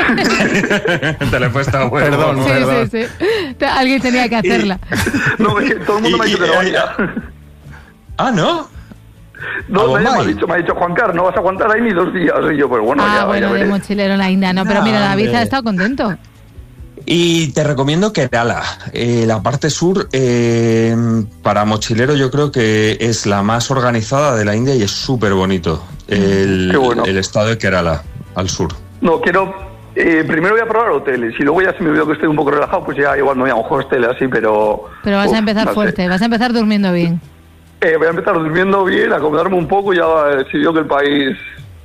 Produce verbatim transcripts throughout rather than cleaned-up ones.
Te le he puesto a huevo. Perdón, Sí, perdón. sí, sí. Alguien tenía que hacerla. No, es que todo el mundo Y- me ha dicho y- que no y- vaya. Ah, ¿no? No, ¿A me, me ha Bombay? dicho, me ha dicho, Juan Carlos, no vas a aguantar ahí ni dos días. Y yo, pues bueno, Ah, ya, bueno, ya de veré. mochilero en la India. No, pero No, mira, David hombre. ha estado contento. Y te recomiendo Kerala. Eh, la parte sur, eh, para mochilero, yo creo que es la más organizada de la India y es súper bonito. El, Qué bueno. el estado de Kerala, al sur. No, quiero... Eh, primero voy a probar hoteles y luego ya si me veo que estoy un poco relajado, pues ya igual me voy a un hostel así, pero... Pero vas uf, a empezar no sé. fuerte, vas a empezar durmiendo bien. Eh, voy a empezar durmiendo bien, acomodarme un poco y ya eh, si veo que el país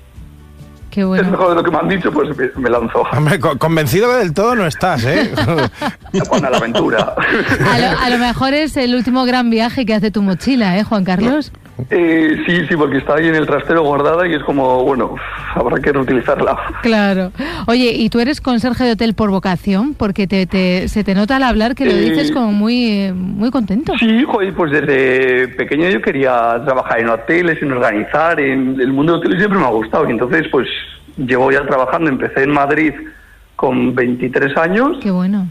Qué es bueno. mejor de lo que me han dicho, pues me, me lanzo. Hombre, co- convencido que del todo no estás, ¿eh? Juan, a la aventura. A lo, a lo mejor es el último gran viaje que hace tu mochila, ¿eh, Juan Carlos? Eh, sí, sí, porque está ahí en el trastero guardada y es como, bueno, habrá que reutilizarla. Claro. Oye, ¿y tú eres conserje de hotel por vocación? Porque te, te- se te nota al hablar que lo Eh, dices como muy, eh, muy contento. Sí, joder, pues desde pequeño yo quería trabajar en hoteles, en organizar, en el mundo de hoteles siempre me ha gustado y entonces pues llevo ya trabajando, empecé en Madrid con veintitrés años Qué bueno.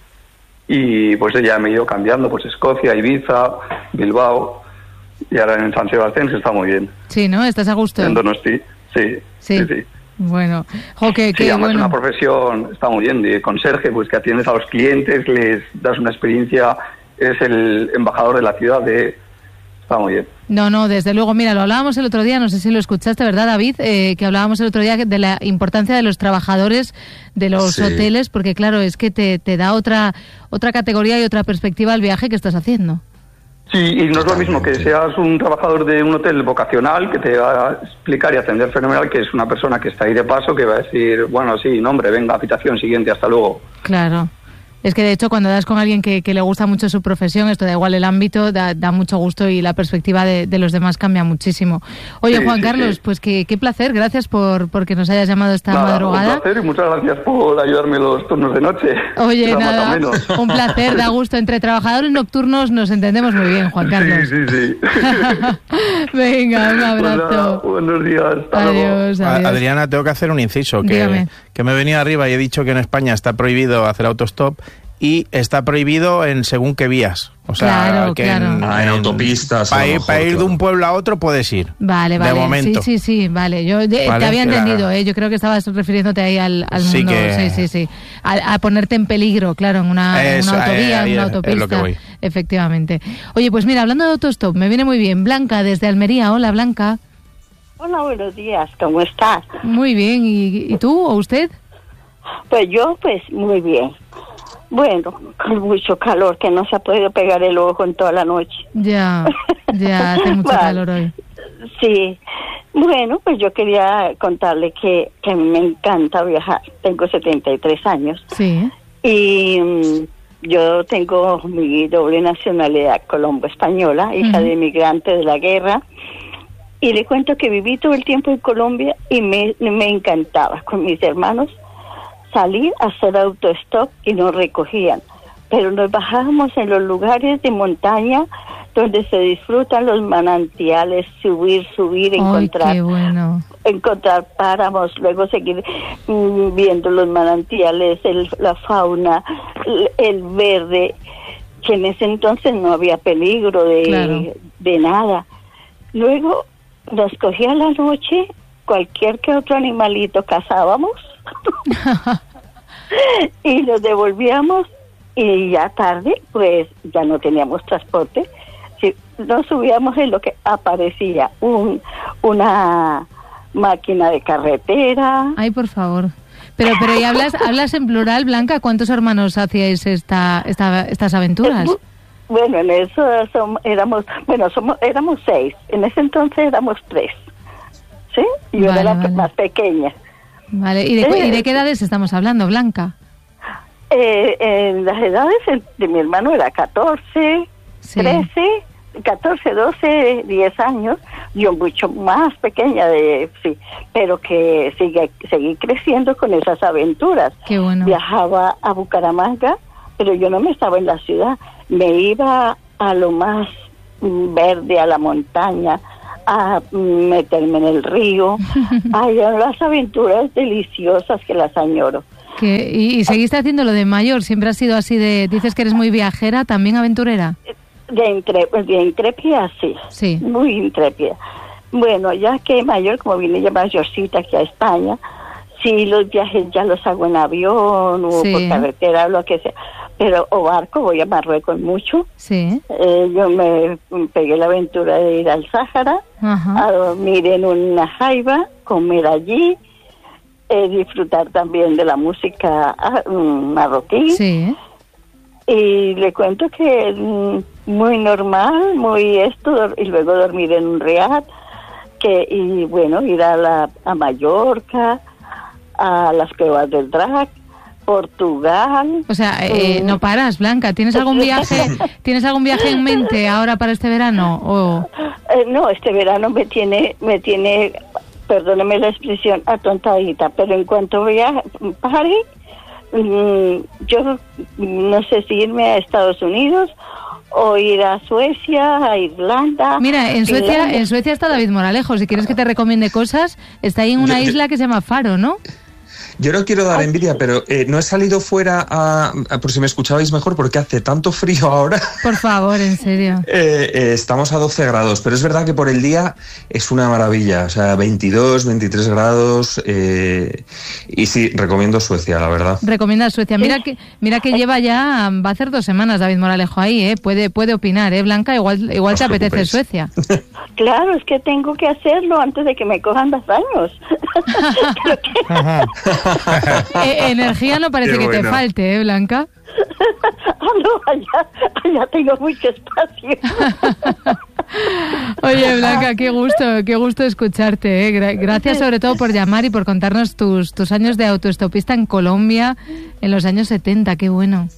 y pues ya me he ido cambiando, pues Escocia, Ibiza, Bilbao y ahora en San Sebastián, que está muy bien. Sí, ¿no? ¿Estás a gusto? En Donosti, sí, Sí. sí, sí. Bueno. Jo, qué, Sí, qué además bueno. es una profesión, está muy bien, de conserje, pues que atiendes a los clientes, les das una experiencia, eres el embajador de la ciudad, de... está muy bien. No, no, desde luego. Mira, lo hablábamos el otro día, no sé si lo escuchaste, ¿verdad, David? Eh, que hablábamos el otro día de la importancia de los trabajadores de los Sí. hoteles, porque claro, es que te, te da otra, otra categoría y otra perspectiva al viaje que estás haciendo. Sí, y no es lo mismo que Totalmente. seas un trabajador de un hotel vocacional que te va a explicar y atender fenomenal, que es una persona que está ahí de paso, que va a decir, bueno, sí, nombre, venga, habitación siguiente, hasta luego. Claro. Es que de hecho cuando das con alguien que, que le gusta mucho su profesión, esto da igual el ámbito, da, da mucho gusto y la perspectiva de, de los demás cambia muchísimo. Oye, Sí, Juan sí, Carlos, sí. pues qué, qué placer, gracias por porque nos hayas llamado esta Nada, madrugada. un placer y muchas gracias por ayudarme en los turnos de noche. Oye, Era más o nada, menos. un placer, da gusto. Entre trabajadores nocturnos nos entendemos muy bien, Juan Carlos. Sí, sí, sí. Venga, un Pues nada, abrazo. buenos días, hasta luego. Adiós, A- adiós. Adriana, tengo que hacer un inciso, Dígame. que, que me he venido arriba y he dicho que en España está prohibido hacer autostop y está prohibido en según qué vías. O sea, Claro, que claro. En, Ah, en autopistas, a Para lo ir, mejor, pa' ir de claro. un pueblo a otro puedes ir. Vale, vale. De momento. Sí, sí, sí, vale. Yo de- Vale, te había que la- entendido, ¿eh? Yo creo que estabas refiriéndote ahí al, al Sí mundo. que- Sí, sí, sí. A, a ponerte en peligro, claro, en una, en Eso, una autovía, ahí- en una ahí es- es autopista. lo que voy. Efectivamente. Oye, pues mira, hablando de autostop, me viene muy bien. Blanca, desde Almería. Hola, Blanca. Hola, buenos días, ¿cómo estás? Muy bien. ¿Y, y tú o usted? Pues yo, pues muy bien. Bueno, con mucho calor, que no se ha podido pegar el ojo en toda la noche. Ya, ya hace mucho Vale. calor hoy. Sí. Bueno, pues yo quería contarle que, que a mí me encanta viajar. Tengo setenta y tres años Sí. y mm, yo tengo mi doble nacionalidad colombo-española, hija Ujú. de inmigrante de la guerra. Y le cuento que viví todo el tiempo en Colombia y me, me encantaba con mis hermanos salir a hacer autostop y nos recogían. Pero nos bajábamos en los lugares de montaña donde se disfrutan los manantiales, subir, subir, Ay, encontrar, qué bueno. encontrar páramos, luego seguir mm, viendo los manantiales, el, la fauna, el, el verde, que en ese entonces no había peligro de, Claro. de nada. Luego nos cogía la noche, cualquier que otro animalito cazábamos y nos devolvíamos y ya tarde pues ya no teníamos transporte. Si nos subíamos en lo que aparecía un una máquina de carretera. Ay, por favor. Pero, pero ¿y hablas, hablas en plural, Blanca? ¿Cuántos hermanos hacíais esta, esta, estas aventuras? Bueno, en eso som- éramos, bueno, somos, éramos seis. En ese entonces éramos tres. ¿Sí? Y yo Vale, era la vale. más pequeña. Vale. ¿Y de, cu- y de qué edades estamos hablando, Blanca? Eh, en las edades el- de mi hermano era catorce, Sí. trece, catorce, doce, diez años. Yo mucho más pequeña, de sí, pero que sigue, seguí creciendo con esas aventuras. Qué bueno. Viajaba a Bucaramanga, pero yo no me estaba en la ciudad. Me iba a lo más mm, verde, a la montaña, a mm, meterme en el río. Ay, eran las aventuras deliciosas que las añoro. Que, y, y seguiste haciendo lo de mayor, siempre has sido así de... Dices que eres muy viajera, también aventurera. De, entre, de intrépida, sí. Sí. Muy intrépida. Bueno, ya que mayor, como vine ya mayorcita aquí a España, sí, los viajes ya los hago en avión o Sí. por carretera o lo que sea. Pero, o barco, voy a Marruecos mucho. Sí. Eh, yo me pegué la aventura de ir al Sáhara, Ajá. a dormir en una jaiba, comer allí, eh, disfrutar también de la música ah, mm, marroquí. Sí. Y le cuento que mm, muy normal, muy esto, dor- y luego dormir en un riad, que y bueno, ir a, la, a Mallorca, a las cuevas del Drac, Portugal. O sea, eh, Mm. no paras, Blanca. ¿Tienes algún viaje ¿Tienes algún viaje en mente ahora para este verano? O... Eh, no, este verano me tiene, me tiene, perdóneme la expresión, atontadita, pero en cuanto vea pare, mm, yo no sé si irme a Estados Unidos o ir a Suecia, a Irlanda. Mira, en Suecia, Finlandia. en Suecia está David Moralejo. Si quieres que te recomiende cosas, está ahí en una Yo- yo- isla que se llama Faro, ¿no? Yo no quiero dar envidia, pero eh, no he salido fuera a, a- por si me escuchabais mejor, porque hace tanto frío ahora. Por favor, en serio. Eh, eh, estamos a doce grados, pero es verdad que por el día es una maravilla, o sea, veintidós, veintitrés grados, eh, y sí, recomiendo Suecia, la verdad. Recomienda Suecia. Mira que mira que lleva ya, va a hacer dos semanas David Moralejo ahí, ¿eh? Puede, puede opinar, ¿eh, Blanca? Igual, igual No te os apetece preocupéis. Suecia. Claro, es que tengo que hacerlo antes de que me cojan los años. Creo que- Eh, energía no parece Qué que te bueno. falte, ¿eh, Blanca? Ah, no, allá, allá tengo mucho espacio. Oye, Blanca, qué gusto, qué gusto escucharte, ¿eh? Gra- Gracias sobre todo por llamar y por contarnos tus, tus años de autoestopista en Colombia en los años setenta, qué bueno.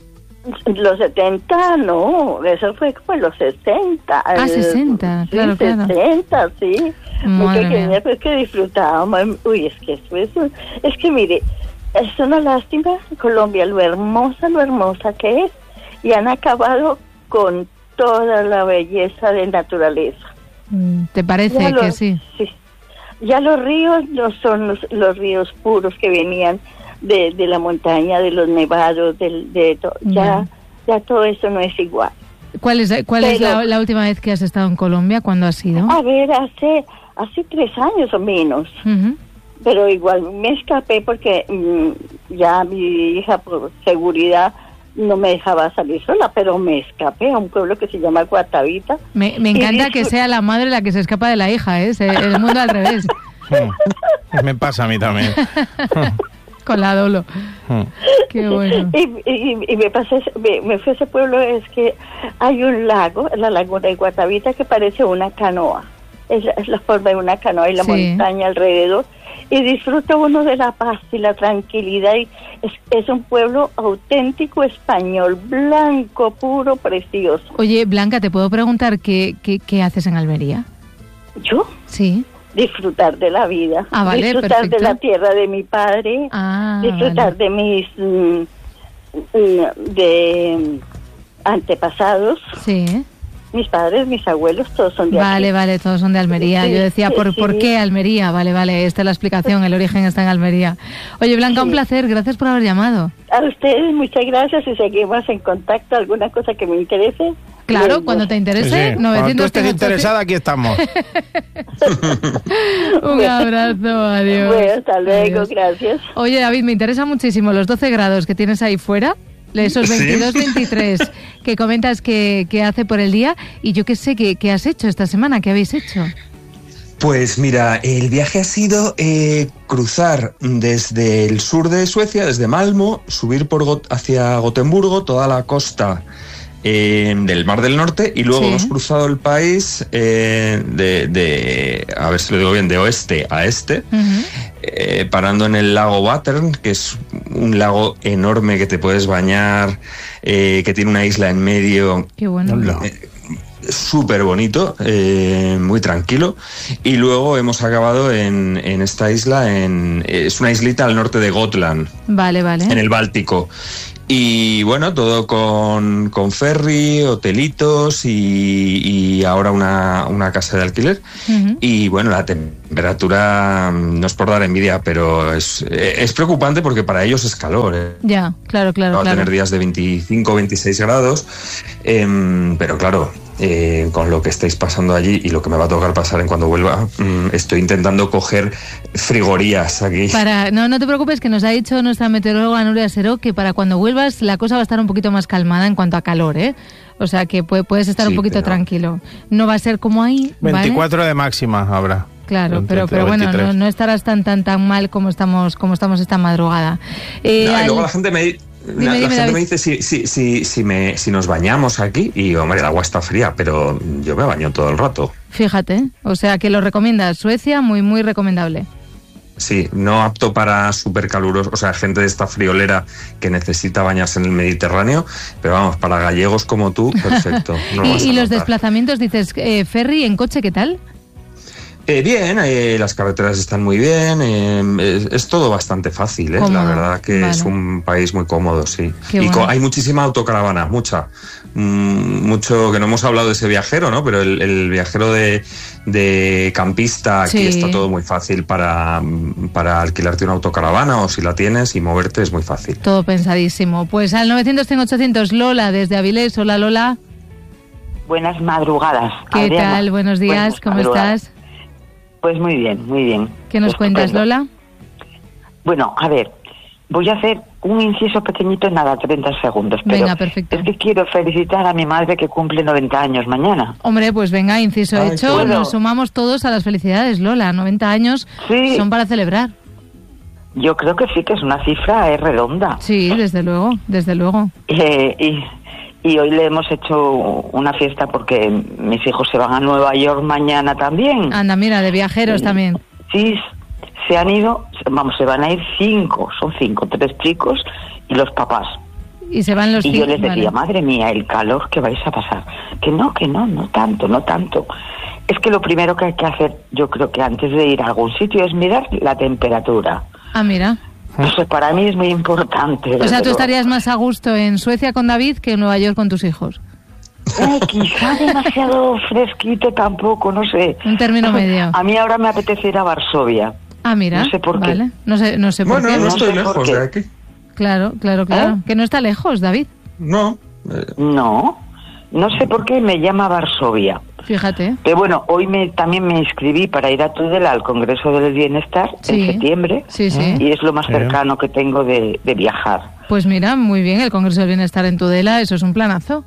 Los setenta, no, eso fue como en los sesenta. Ah, eh, sesenta, sí, claro, claro. sesenta, sí. Muy Madre pequeña, mía. pues que disfrutábamos. Uy, es que eso es, un- es que mire, es una lástima Colombia, lo hermosa, lo hermosa que es, y han acabado con toda la belleza de naturaleza. Mm, ¿Te parece Ya que los- sí? Sí. Ya los ríos no son los, los ríos puros que venían de, de la montaña, de los nevados, del, de to- ya, ya todo eso no es igual. ¿Cuál es, cuál es Pero- la, la última vez que has estado en Colombia? ¿Cuándo has ido? A ver, hace hace tres años o menos, Ujú. pero igual me escapé porque mm, ya mi hija por seguridad no me dejaba salir sola, pero me escapé a un pueblo que se llama Guatavita. Me, me Y encanta que disfrut- sea la madre la que se escapa de la hija, ¿eh? Se- el mundo al revés, Mm. Me pasa a mí también. con la dolo. Mm. Qué bueno. Y, y, y me pasé, me, me fui a ese pueblo, es que hay un lago, la laguna de Guatavita, que parece una canoa. Es la, es la forma de una canoa y la Sí. montaña alrededor. Y disfruta uno de la paz y la tranquilidad. Y es, es un pueblo auténtico español, blanco, puro, precioso. Oye, Blanca, ¿te puedo preguntar qué, qué, qué haces en Almería? Yo Sí. disfrutar de la vida, Ah, vale, disfrutar perfecto. de la tierra de mi padre, Ah, disfrutar vale. de mis mm, mm, de antepasados, Sí. mis padres, mis abuelos, todos son de Vale, aquí. vale, todos son de Almería. Sí, Yo decía, ¿por, sí. ¿por qué Almería? Vale, vale, esta es la explicación, el origen está en Almería. Oye, Blanca, un Sí. placer, gracias por haber llamado. A ustedes muchas gracias y seguimos en contacto. Alguna cosa que me interese. Claro, les- cuando te Sí, interese, sí. Cuando tú novecientos estés interesada, aquí estamos. Un abrazo, adiós. Bueno, hasta luego, Adiós. gracias. Oye, David, me interesa muchísimo los doce grados que tienes ahí fuera, esos Sí. veintidós, veintitrés que comentas que, que hace por el día. Y yo qué sé, ¿qué, qué has hecho esta semana? ¿Qué habéis hecho? Pues mira, el viaje ha sido eh, cruzar desde el sur de Suecia, desde Malmo, subir por Got- hacia Gotemburgo, toda la costa eh, del Mar del Norte, y luego Sí. hemos cruzado el país eh, de, de, a ver si lo digo bien, de oeste a este, Ujú. eh, parando en el lago Vatern, que es un lago enorme que te puedes bañar, eh, que tiene una isla en medio. Qué bueno. Eh, súper bonito, eh, muy tranquilo, y luego hemos acabado en, en esta isla, en, es una islita al norte de Gotland, Vale, vale. en el Báltico, Y bueno, todo con, con ferry, hotelitos y, y ahora una, una casa de alquiler. Uh-huh. Y bueno, la temperatura, no es por dar envidia, pero es, es preocupante porque para ellos es calor. ¿eh? Ya, claro, claro. Va a claro. tener días de veinticinco, veintiséis grados, eh, pero claro, eh, con lo que estáis pasando allí y lo que me va a tocar pasar en cuando vuelva, eh, estoy intentando coger frigorías aquí. Para, no, no te preocupes, que nos ha dicho nuestra meteoróloga Nuria Seró que para cuando vuelvas la cosa va a estar un poquito más calmada en cuanto a calor, ¿eh? O sea que puede, puedes estar sí, un poquito pero... tranquilo. No va a ser como ahí, veinticuatro ¿vale? de máxima habrá. Claro, pero pero bueno, no, no estarás tan tan tan mal como estamos como estamos esta madrugada. Eh, no, al... y luego la gente me Dime, la, dime, la gente David. me dice si, si, si, si, me, si nos bañamos aquí y, hombre, el agua está fría, pero yo me baño todo el rato. Fíjate, o sea que lo recomiendas. Suecia, muy, muy recomendable. Sí, no apto para supercaluros, o sea, gente de esta friolera que necesita bañarse en el Mediterráneo, pero vamos, para gallegos como tú, perfecto. No ¿Y, y los desplazamientos, dices, eh, ferry en coche, qué tal? Eh, bien, eh, las carreteras están muy bien, eh, es, es todo bastante fácil, eh, la verdad que vale. Es un país muy cómodo, sí. Qué y bueno. co- hay muchísima autocaravana, mucha, mm, mucho, que no hemos hablado de ese viajero, ¿no? Pero el, el viajero de, de campista, aquí sí. Está todo muy fácil para, para alquilarte una autocaravana o si la tienes y moverte es muy fácil. Todo pensadísimo. Pues al novecientos cien ochocientos, Lola desde Avilés. Hola, Lola. Buenas madrugadas. ¿Qué Adriana. tal? Buenos días, Buenas ¿cómo madrugadas. estás? Pues muy bien, muy bien. ¿Qué nos Estupendo. cuentas, Lola? Bueno, a ver, voy a hacer un inciso pequeñito en nada, treinta segundos. Pero venga, perfecto. Es que quiero felicitar a mi madre que cumple noventa años mañana. Hombre, pues venga, inciso Ay, hecho, bueno. Nos sumamos todos a las felicidades, Lola. noventa años sí. Son para celebrar. Yo creo que sí, que es una cifra es redonda. Sí, desde luego, desde luego. Eh, y... Y hoy le hemos hecho una fiesta porque mis hijos se van a Nueva York mañana también. Anda, mira, de viajeros y, también. Sí, se han ido, vamos, se van a ir cinco, son cinco, tres chicos y los papás. Y se van los Y cinco, yo les decía, vale. Madre mía, el calor que vais a pasar. Que no, que no, no tanto, no tanto. Es que lo primero que hay que hacer, yo creo que antes de ir a algún sitio es mirar la temperatura. Ah, mira. Eso para mí es muy importante. O sea, tú estarías más a gusto en Suecia con David que en Nueva York con tus hijos. Eh, quizá demasiado fresquito tampoco, no sé. Un término medio. A mí ahora me apetece ir a Varsovia. Ah, mira. No sé por vale. qué. No sé, no sé bueno, por qué. no estoy no sé lejos de aquí. Claro, claro, claro. ¿Eh? Que no está lejos, David. No. Eh. No. No sé por qué me llama Varsovia. Fíjate. Pero bueno, hoy me, también me inscribí para ir a Tudela al Congreso del Bienestar sí. en septiembre. Sí, sí. Y es lo más cercano que tengo de, de viajar. Pues mira, muy bien, el Congreso del Bienestar en Tudela, eso es un planazo.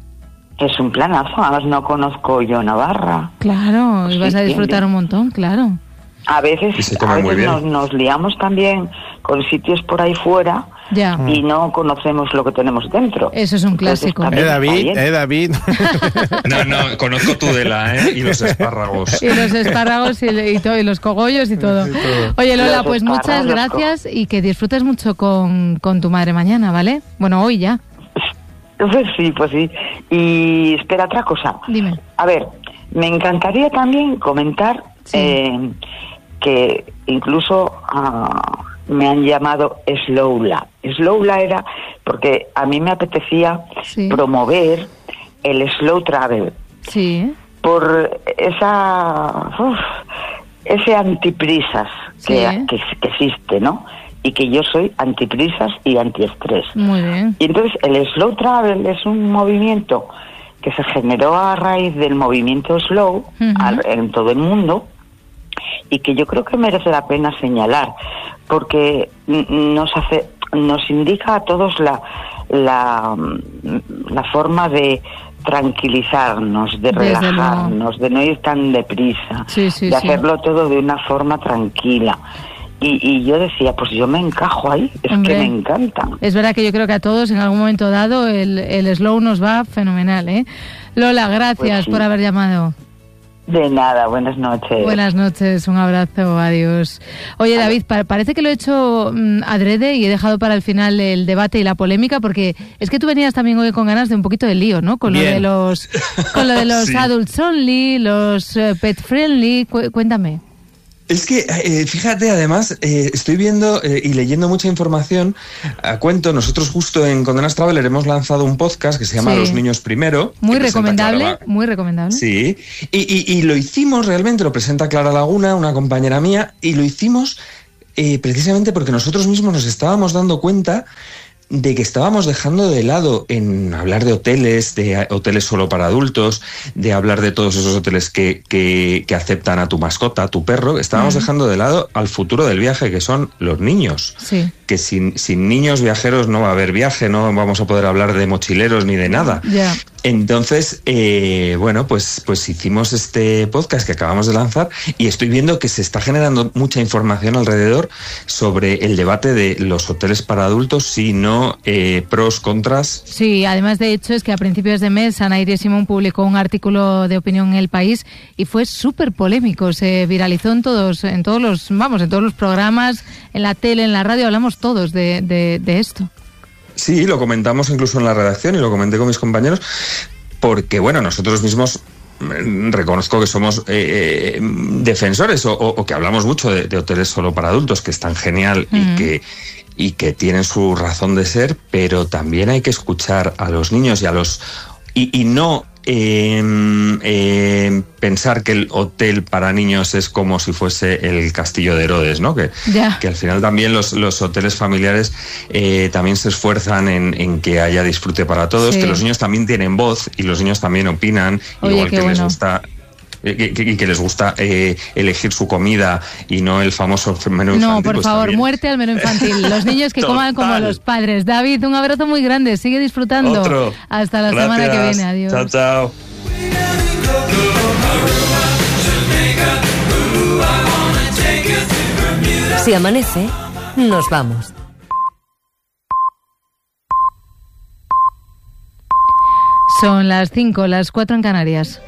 Es un planazo, además no conozco yo Navarra. Claro, y vas sí, a disfrutar bien. un montón, claro. A veces, a veces nos, nos liamos también con sitios por ahí fuera ya. Y no conocemos lo que tenemos dentro. Eso es un clásico. Eh, David, eh, David. No, no, conozco Tudela, ¿eh? Y los espárragos. Y los espárragos y, y, todo, y los cogollos y todo. Oye, Lola, pues muchas gracias y que disfrutes mucho con, con tu madre mañana, ¿vale? Bueno, hoy ya. Pues sí, pues sí. Y espera, otra cosa. Dime. A ver, me encantaría también comentar sí. eh, que incluso uh, me han llamado Slowla. Slowla era porque a mí me apetecía sí. promover el slow travel. Sí. Por esa uf, ese antiprisas sí. que, que, que existe, ¿no? Y que yo soy antiprisas y antiestrés. Muy bien. Y entonces el slow travel es un movimiento que se generó a raíz del movimiento slow uh-huh. al, en todo el mundo y que yo creo que merece la pena señalar porque nos hace, nos indica a todos la la, la forma de tranquilizarnos, de relajarnos, de no ir tan deprisa, sí, sí, de sí. hacerlo todo de una forma tranquila. Y, y yo decía, pues yo me encajo ahí, es Hombre, que me encanta. Es verdad que yo creo que a todos en algún momento dado el, el slow nos va fenomenal, ¿eh? Lola, gracias pues sí. por haber llamado. De nada, buenas noches. Buenas noches, un abrazo, adiós. Oye, David, pa- parece que lo he hecho mmm, adrede y he dejado para el final el debate y la polémica, porque es que tú venías también hoy con ganas de un poquito de lío, ¿no? Con Bien. lo de los, con lo de los sí. adults only, los uh, pet friendly, Cu- cuéntame. Es que, eh, fíjate, además, eh, estoy viendo eh, y leyendo mucha información. A cuento, nosotros justo en Condenas Traveler hemos lanzado un podcast que se llama sí. Los niños primero. Muy recomendable, Clara, muy recomendable. Sí, y, y, y lo hicimos realmente, lo presenta Clara Laguna, una compañera mía, y lo hicimos eh, precisamente porque nosotros mismos nos estábamos dando cuenta de que estábamos dejando de lado en hablar de hoteles, de hoteles solo para adultos, de hablar de todos esos hoteles que, que, que aceptan a tu mascota, a tu perro. Estábamos uh-huh. dejando de lado al futuro del viaje, que son los niños. Sí. Que sin, sin niños viajeros no va a haber viaje, no vamos a poder hablar de mochileros ni de nada. Yeah. Entonces, eh, bueno, pues, pues hicimos este podcast que acabamos de lanzar y estoy viendo que se está generando mucha información alrededor sobre el debate de los hoteles para adultos, si no, eh, pros, contras. Sí, además de hecho es que a principios de mes Ana Iris Simón publicó un artículo de opinión en El País y fue súper polémico, se viralizó en todos, en todos los, vamos, en todos los programas, en la tele, en la radio, hablamos todos de, de, de esto. Sí, lo comentamos incluso en la redacción y lo comenté con mis compañeros, porque, bueno, nosotros mismos reconozco que somos eh, defensores o, o que hablamos mucho de, de hoteles solo para adultos, que están genial uh-huh. y que y que tienen su razón de ser, pero también hay que escuchar a los niños y a los y, y no eh, eh, pensar que el hotel para niños es como si fuese el castillo de Herodes, ¿no? Que, yeah. que al final también los, los hoteles familiares eh, también se esfuerzan en, en que haya disfrute para todos, sí. que los niños también tienen voz y los niños también opinan, Oye, igual que bueno. les gusta... Y que, que les gusta eh, elegir su comida y no el famoso menú infantil. No, por pues favor, también. Muerte al menú infantil. Los niños que coman como los padres. David, un abrazo muy grande. Sigue disfrutando. Otro. Hasta la Gracias. semana que viene. Adiós. Chao, chao. Si amanece, nos vamos. Son las cinco, las cuatro en Canarias.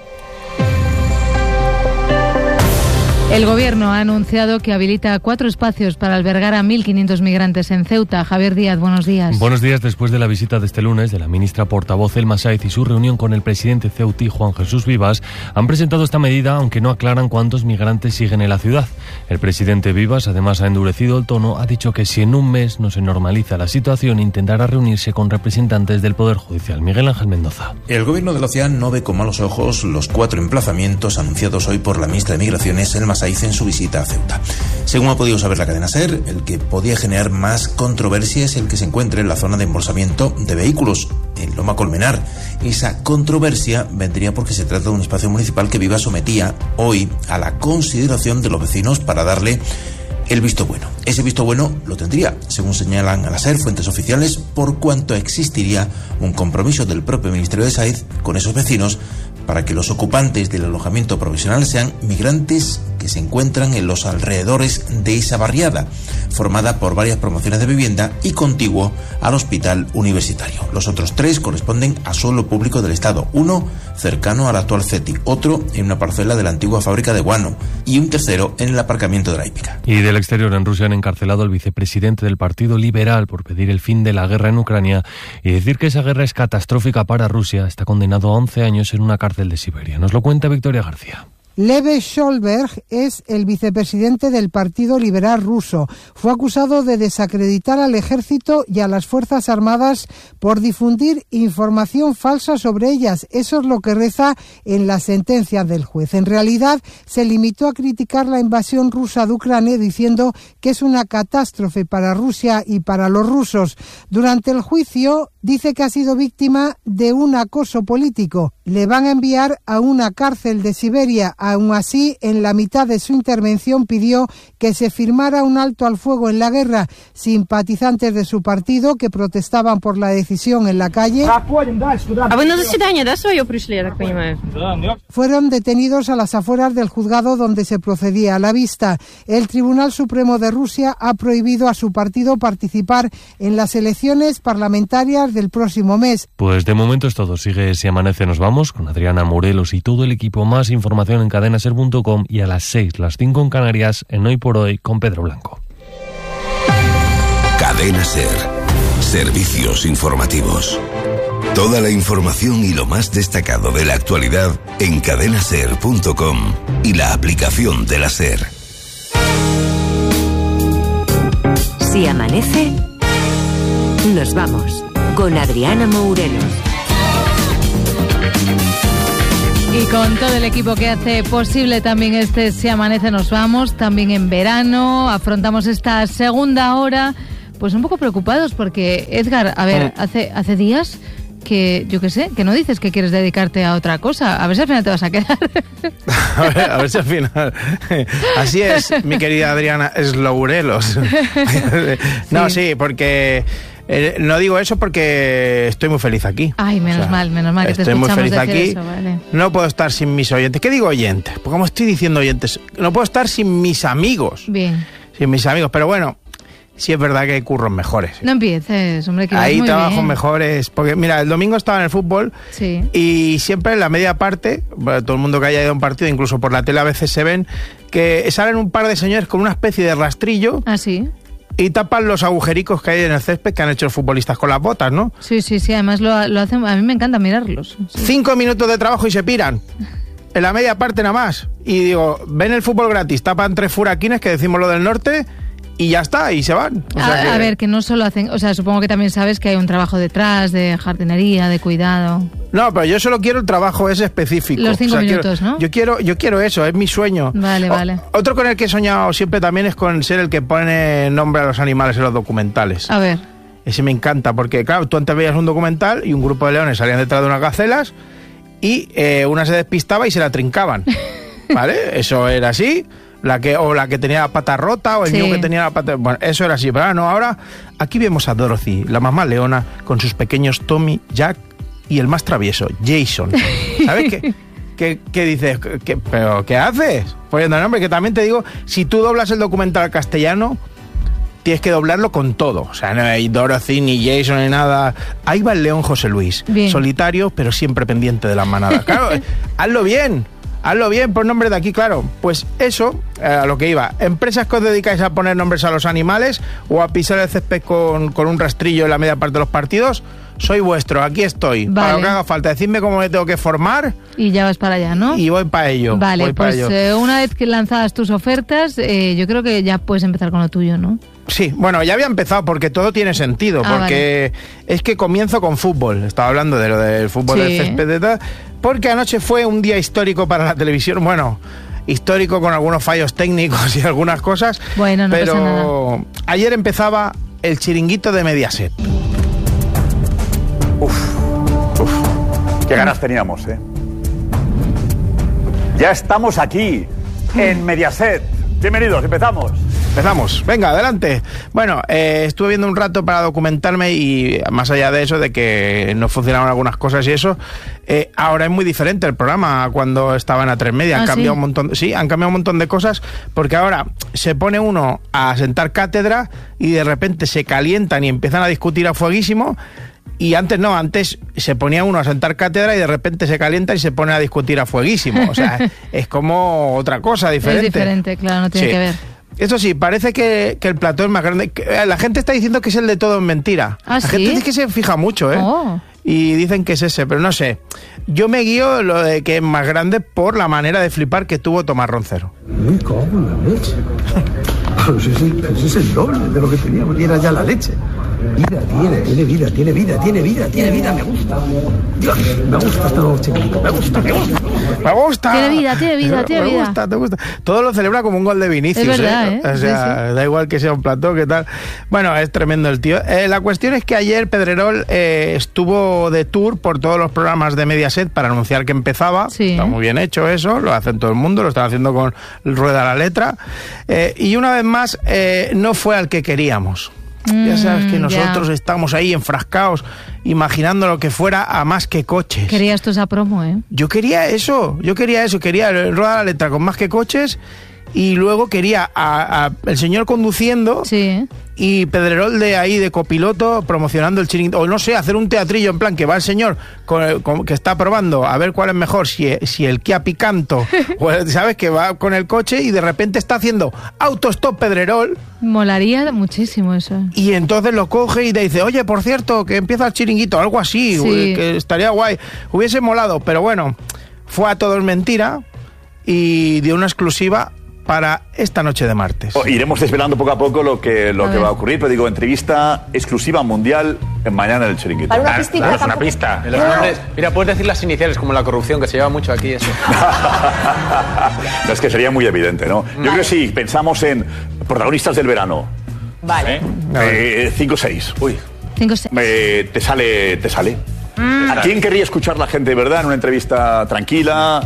El Gobierno ha anunciado que habilita cuatro espacios para albergar a mil quinientos migrantes en Ceuta. Javier Díaz, buenos días. Buenos días. Después de la visita de este lunes de la ministra portavoz Elma Sáez y su reunión con el presidente ceutí Juan Jesús Vivas, han presentado esta medida, aunque no aclaran cuántos migrantes siguen en la ciudad. El presidente Vivas, además, ha endurecido el tono, ha dicho que si en un mes no se normaliza la situación, intentará reunirse con representantes del Poder Judicial. Miguel Ángel Mendoza. El Gobierno de la ciudad no ve con malos ojos los cuatro emplazamientos anunciados hoy por la ministra de Migraciones, Elma Sáez, en su visita a Ceuta. Según ha podido saber la cadena SER, el que podía generar más controversia es el que se encuentre en la zona de embolsamiento de vehículos, en Loma Colmenar. Esa controversia vendría porque se trata de un espacio municipal que Vivas sometía hoy a la consideración de los vecinos para darle el visto bueno. Ese visto bueno lo tendría, según señalan a la SER fuentes oficiales, por cuanto existiría un compromiso del propio Ministerio de Sáez con esos vecinos para que los ocupantes del alojamiento provisional sean migrantes que se encuentran en los alrededores de esa barriada, formada por varias promociones de vivienda y contiguo al hospital universitario. Los otros tres corresponden a suelo público del Estado, uno cercano al actual CETI, otro en una parcela de la antigua fábrica de guano y un tercero en el aparcamiento de la hípica. Y del exterior, en Rusia han encarcelado al vicepresidente del Partido Liberal por pedir el fin de la guerra en Ucrania y decir que esa guerra es catastrófica para Rusia. Está condenado a once años en una cárcel de Siberia. Nos lo cuenta Victoria García. Lev Scholberg es el vicepresidente del Partido Liberal ruso. Fue acusado de desacreditar al ejército y a las Fuerzas Armadas por difundir información falsa sobre ellas. Eso es lo que reza en la sentencia del juez. En realidad, se limitó a criticar la invasión rusa de Ucrania diciendo que es una catástrofe para Rusia y para los rusos. Durante el juicio, dice que ha sido víctima de un acoso político. Le van a enviar a una cárcel de Siberia. Aún así, en la mitad de su intervención pidió que se firmara un alto al fuego en la guerra. Simpatizantes de su partido que protestaban por la decisión en la calle fueron detenidos a las afueras del juzgado donde se procedía a la vista. El Tribunal Supremo de Rusia ha prohibido a su partido participar en las elecciones parlamentarias del próximo mes. Pues de momento es todo. Sigue Si Amanece, nos vamos con Adriana Morelos y todo el equipo. Más información en cadena ser punto com y a las seis, las cinco en Canarias, en Hoy por Hoy con Pedro Blanco. Cadena Ser. Servicios informativos. Toda la información y lo más destacado de la actualidad en cadena ser punto com y la aplicación de la SER. Si amanece, nos vamos con Adriana Mourelos. Y con todo el equipo que hace posible también este Si amanece nos vamos, también en verano, afrontamos esta segunda hora, pues un poco preocupados porque, Edgar, a ver, hace, hace días que, yo qué sé, que no dices que quieres dedicarte a otra cosa, a ver si al final te vas a quedar. A ver, a ver si al final... Así es, mi querida Adriana, Slowrelos. No, sí, sí porque... Eh, no digo eso porque estoy muy feliz aquí. Ay, menos o sea, mal, menos mal que te estoy muy feliz aquí. Eso, vale. No puedo estar sin mis oyentes. ¿Qué digo oyentes? Porque como estoy diciendo oyentes, no puedo estar sin mis amigos. Bien. Sin mis amigos, pero bueno, sí es verdad que hay curros mejores. No empieces, hombre, que hay muy trabajos bien. mejores. Porque mira, el domingo estaba en el fútbol, sí, y siempre en la media parte, bueno, todo el mundo que haya ido a un partido, incluso por la tele a veces se ven, que salen un par de señores con una especie de rastrillo. Ah, sí. Y tapan los agujericos que hay en el césped que han hecho los futbolistas con las botas, ¿no? Sí, sí, sí, además lo, lo hacen, a mí me encanta mirarlos. Sí. Cinco minutos de trabajo y se piran. En la media parte nada más. Y digo, ven el fútbol gratis, tapan tres furaquines, que decimos lo del norte, y ya está, y se van. O sea a, que... a ver, que no solo hacen, o sea, supongo que también sabes que hay un trabajo detrás de jardinería, de cuidado. No, pero yo solo quiero el trabajo ese específico. Los cinco o sea, minutos, quiero, ¿no? Yo quiero, yo quiero eso, es mi sueño. Vale, o, vale. Otro con el que he soñado siempre también es con ser el que pone nombre a los animales en los documentales. A ver. Ese me encanta, porque claro, tú antes veías un documental y un grupo de leones salían detrás de unas gacelas y eh, una se despistaba y se la trincaban. ¿Vale? Eso era así. La que, o la que tenía la pata rota, o el sí. niño que tenía la pata... Bueno, eso era así, pero ahora no, ahora aquí vemos a Dorothy, la mamá leona, con sus pequeños Tommy, Jack y el más travieso, Jason. ¿Sabes qué? ¿Qué, qué dices? ¿Qué, ¿Pero qué haces? Poniendo el nombre, que también te digo, si tú doblas el documental al castellano, tienes que doblarlo con todo. O sea, no hay Dorothy, ni Jason, ni nada. Ahí va el león José Luis. Bien. Solitario, pero siempre pendiente de las manadas. Claro, hazlo bien. Hazlo bien, pon nombre de aquí, claro. Pues eso, eh, a lo que iba. Empresas que os dedicáis a poner nombres a los animales o a pisar el césped con, con un rastrillo en la media parte de los partidos, soy vuestro, aquí estoy. Vale. Para lo que haga falta, decidme cómo me tengo que formar. Y ya vas para allá, ¿no? Y voy para ello. Vale, voy pues ello. Eh, una vez que lanzadas tus ofertas, eh, yo creo que ya puedes empezar con lo tuyo, ¿no? Sí, bueno, ya había empezado porque todo tiene sentido, Ah, porque vale. Es que comienzo con fútbol. Estaba hablando de lo del fútbol sí. del césped de tal, porque anoche fue un día histórico para la televisión. Bueno, histórico con algunos fallos técnicos y algunas cosas. Bueno, no pero pasa nada. Ayer empezaba el chiringuito de Mediaset. Uf, uf, qué ganas teníamos, ¿eh? Ya estamos aquí, en Mediaset. Bienvenidos, empezamos. Empezamos, venga, adelante. Bueno, eh, estuve viendo un rato para documentarme y más allá de eso, de que no funcionaban algunas cosas y eso, eh, ahora es muy diferente el programa cuando estaba en A tres Media. Han ¿Ah, cambiado sí? un montón, sí, han cambiado un montón de cosas porque ahora se pone uno a sentar cátedra y de repente se calientan y empiezan a discutir a fueguísimo. Y antes no, antes se ponía uno a sentar cátedra y de repente se calienta y se pone a discutir a fueguísimo. O sea, es como otra cosa diferente. Es diferente, claro, no tiene Sí. que ver. Eso sí, parece que, que el plató es más grande. La gente está diciendo que es el de Todo en Mentira. ¿Ah, la sí? gente dice que se fija mucho, ¿eh? Oh. Y dicen que es ese, pero no sé. Yo me guío lo de que es más grande por la manera de flipar que tuvo Tomás Roncero. Me cago en la leche. Pero ese es, el, ese es el doble de lo que teníamos y era ya la leche. Vida tiene, tiene vida, tiene vida, tiene vida, tiene vida, me gusta. Dios, me gusta este nuevo chiquitito, me gusta, me gusta. Me gusta. Tiene vida, tiene vida, tiene me vida. gusta, te gusta. Todo lo celebra como un gol de Vinicius, Es verdad, ¿eh? ¿eh? O sea, Sí, sí. da igual que sea un plató, que tal. Bueno, es tremendo el tío. Eh, la cuestión es que ayer Pedrerol eh, estuvo de tour por todos los programas de Mediaset para anunciar que empezaba. Sí. Está muy bien hecho eso, lo hacen todo el mundo, lo están haciendo con Rueda la Letra. Eh, y una vez más, eh, no fue al que queríamos. Ya sabes que Mm, nosotros ya. estamos ahí enfrascados, imaginando lo que fuera a más que coches. Querías tú esa promo, ¿eh? Yo quería eso, yo quería eso, quería Rueda la Letra con más que coches y luego quería a, a el señor conduciendo sí. y Pedrerol de ahí de copiloto promocionando el chiringuito, o no sé, hacer un teatrillo en plan que va el señor con, con, que está probando a ver cuál es mejor, si, si el Kia Picanto o el, sabes, que va con el coche y de repente está haciendo autostop Pedrerol. Molaría muchísimo eso. Y entonces lo coge y te dice, oye, por cierto, que empieza el chiringuito, algo así, Sí. que estaría guay. Hubiese molado, pero bueno, fue a todo es mentira y dio una exclusiva para esta noche de martes. Oh, iremos desvelando poco a poco lo que, lo a que ver. va a ocurrir, pero digo, entrevista exclusiva mundial mañana en el Chiringuito. Para una pistita, Danos una tampoco- pista. Los nombres- mira, puedes decir las iniciales, como la corrupción, que se lleva mucho aquí eso. No, es que sería muy evidente, ¿no? Yo creo que sí, pensamos en protagonistas del verano. Vale. Eh, cinco o seis. Uy. Cinco, seis. Eh, te sale, te sale. Mm. ¿A quién querría escuchar la gente de verdad en una entrevista tranquila?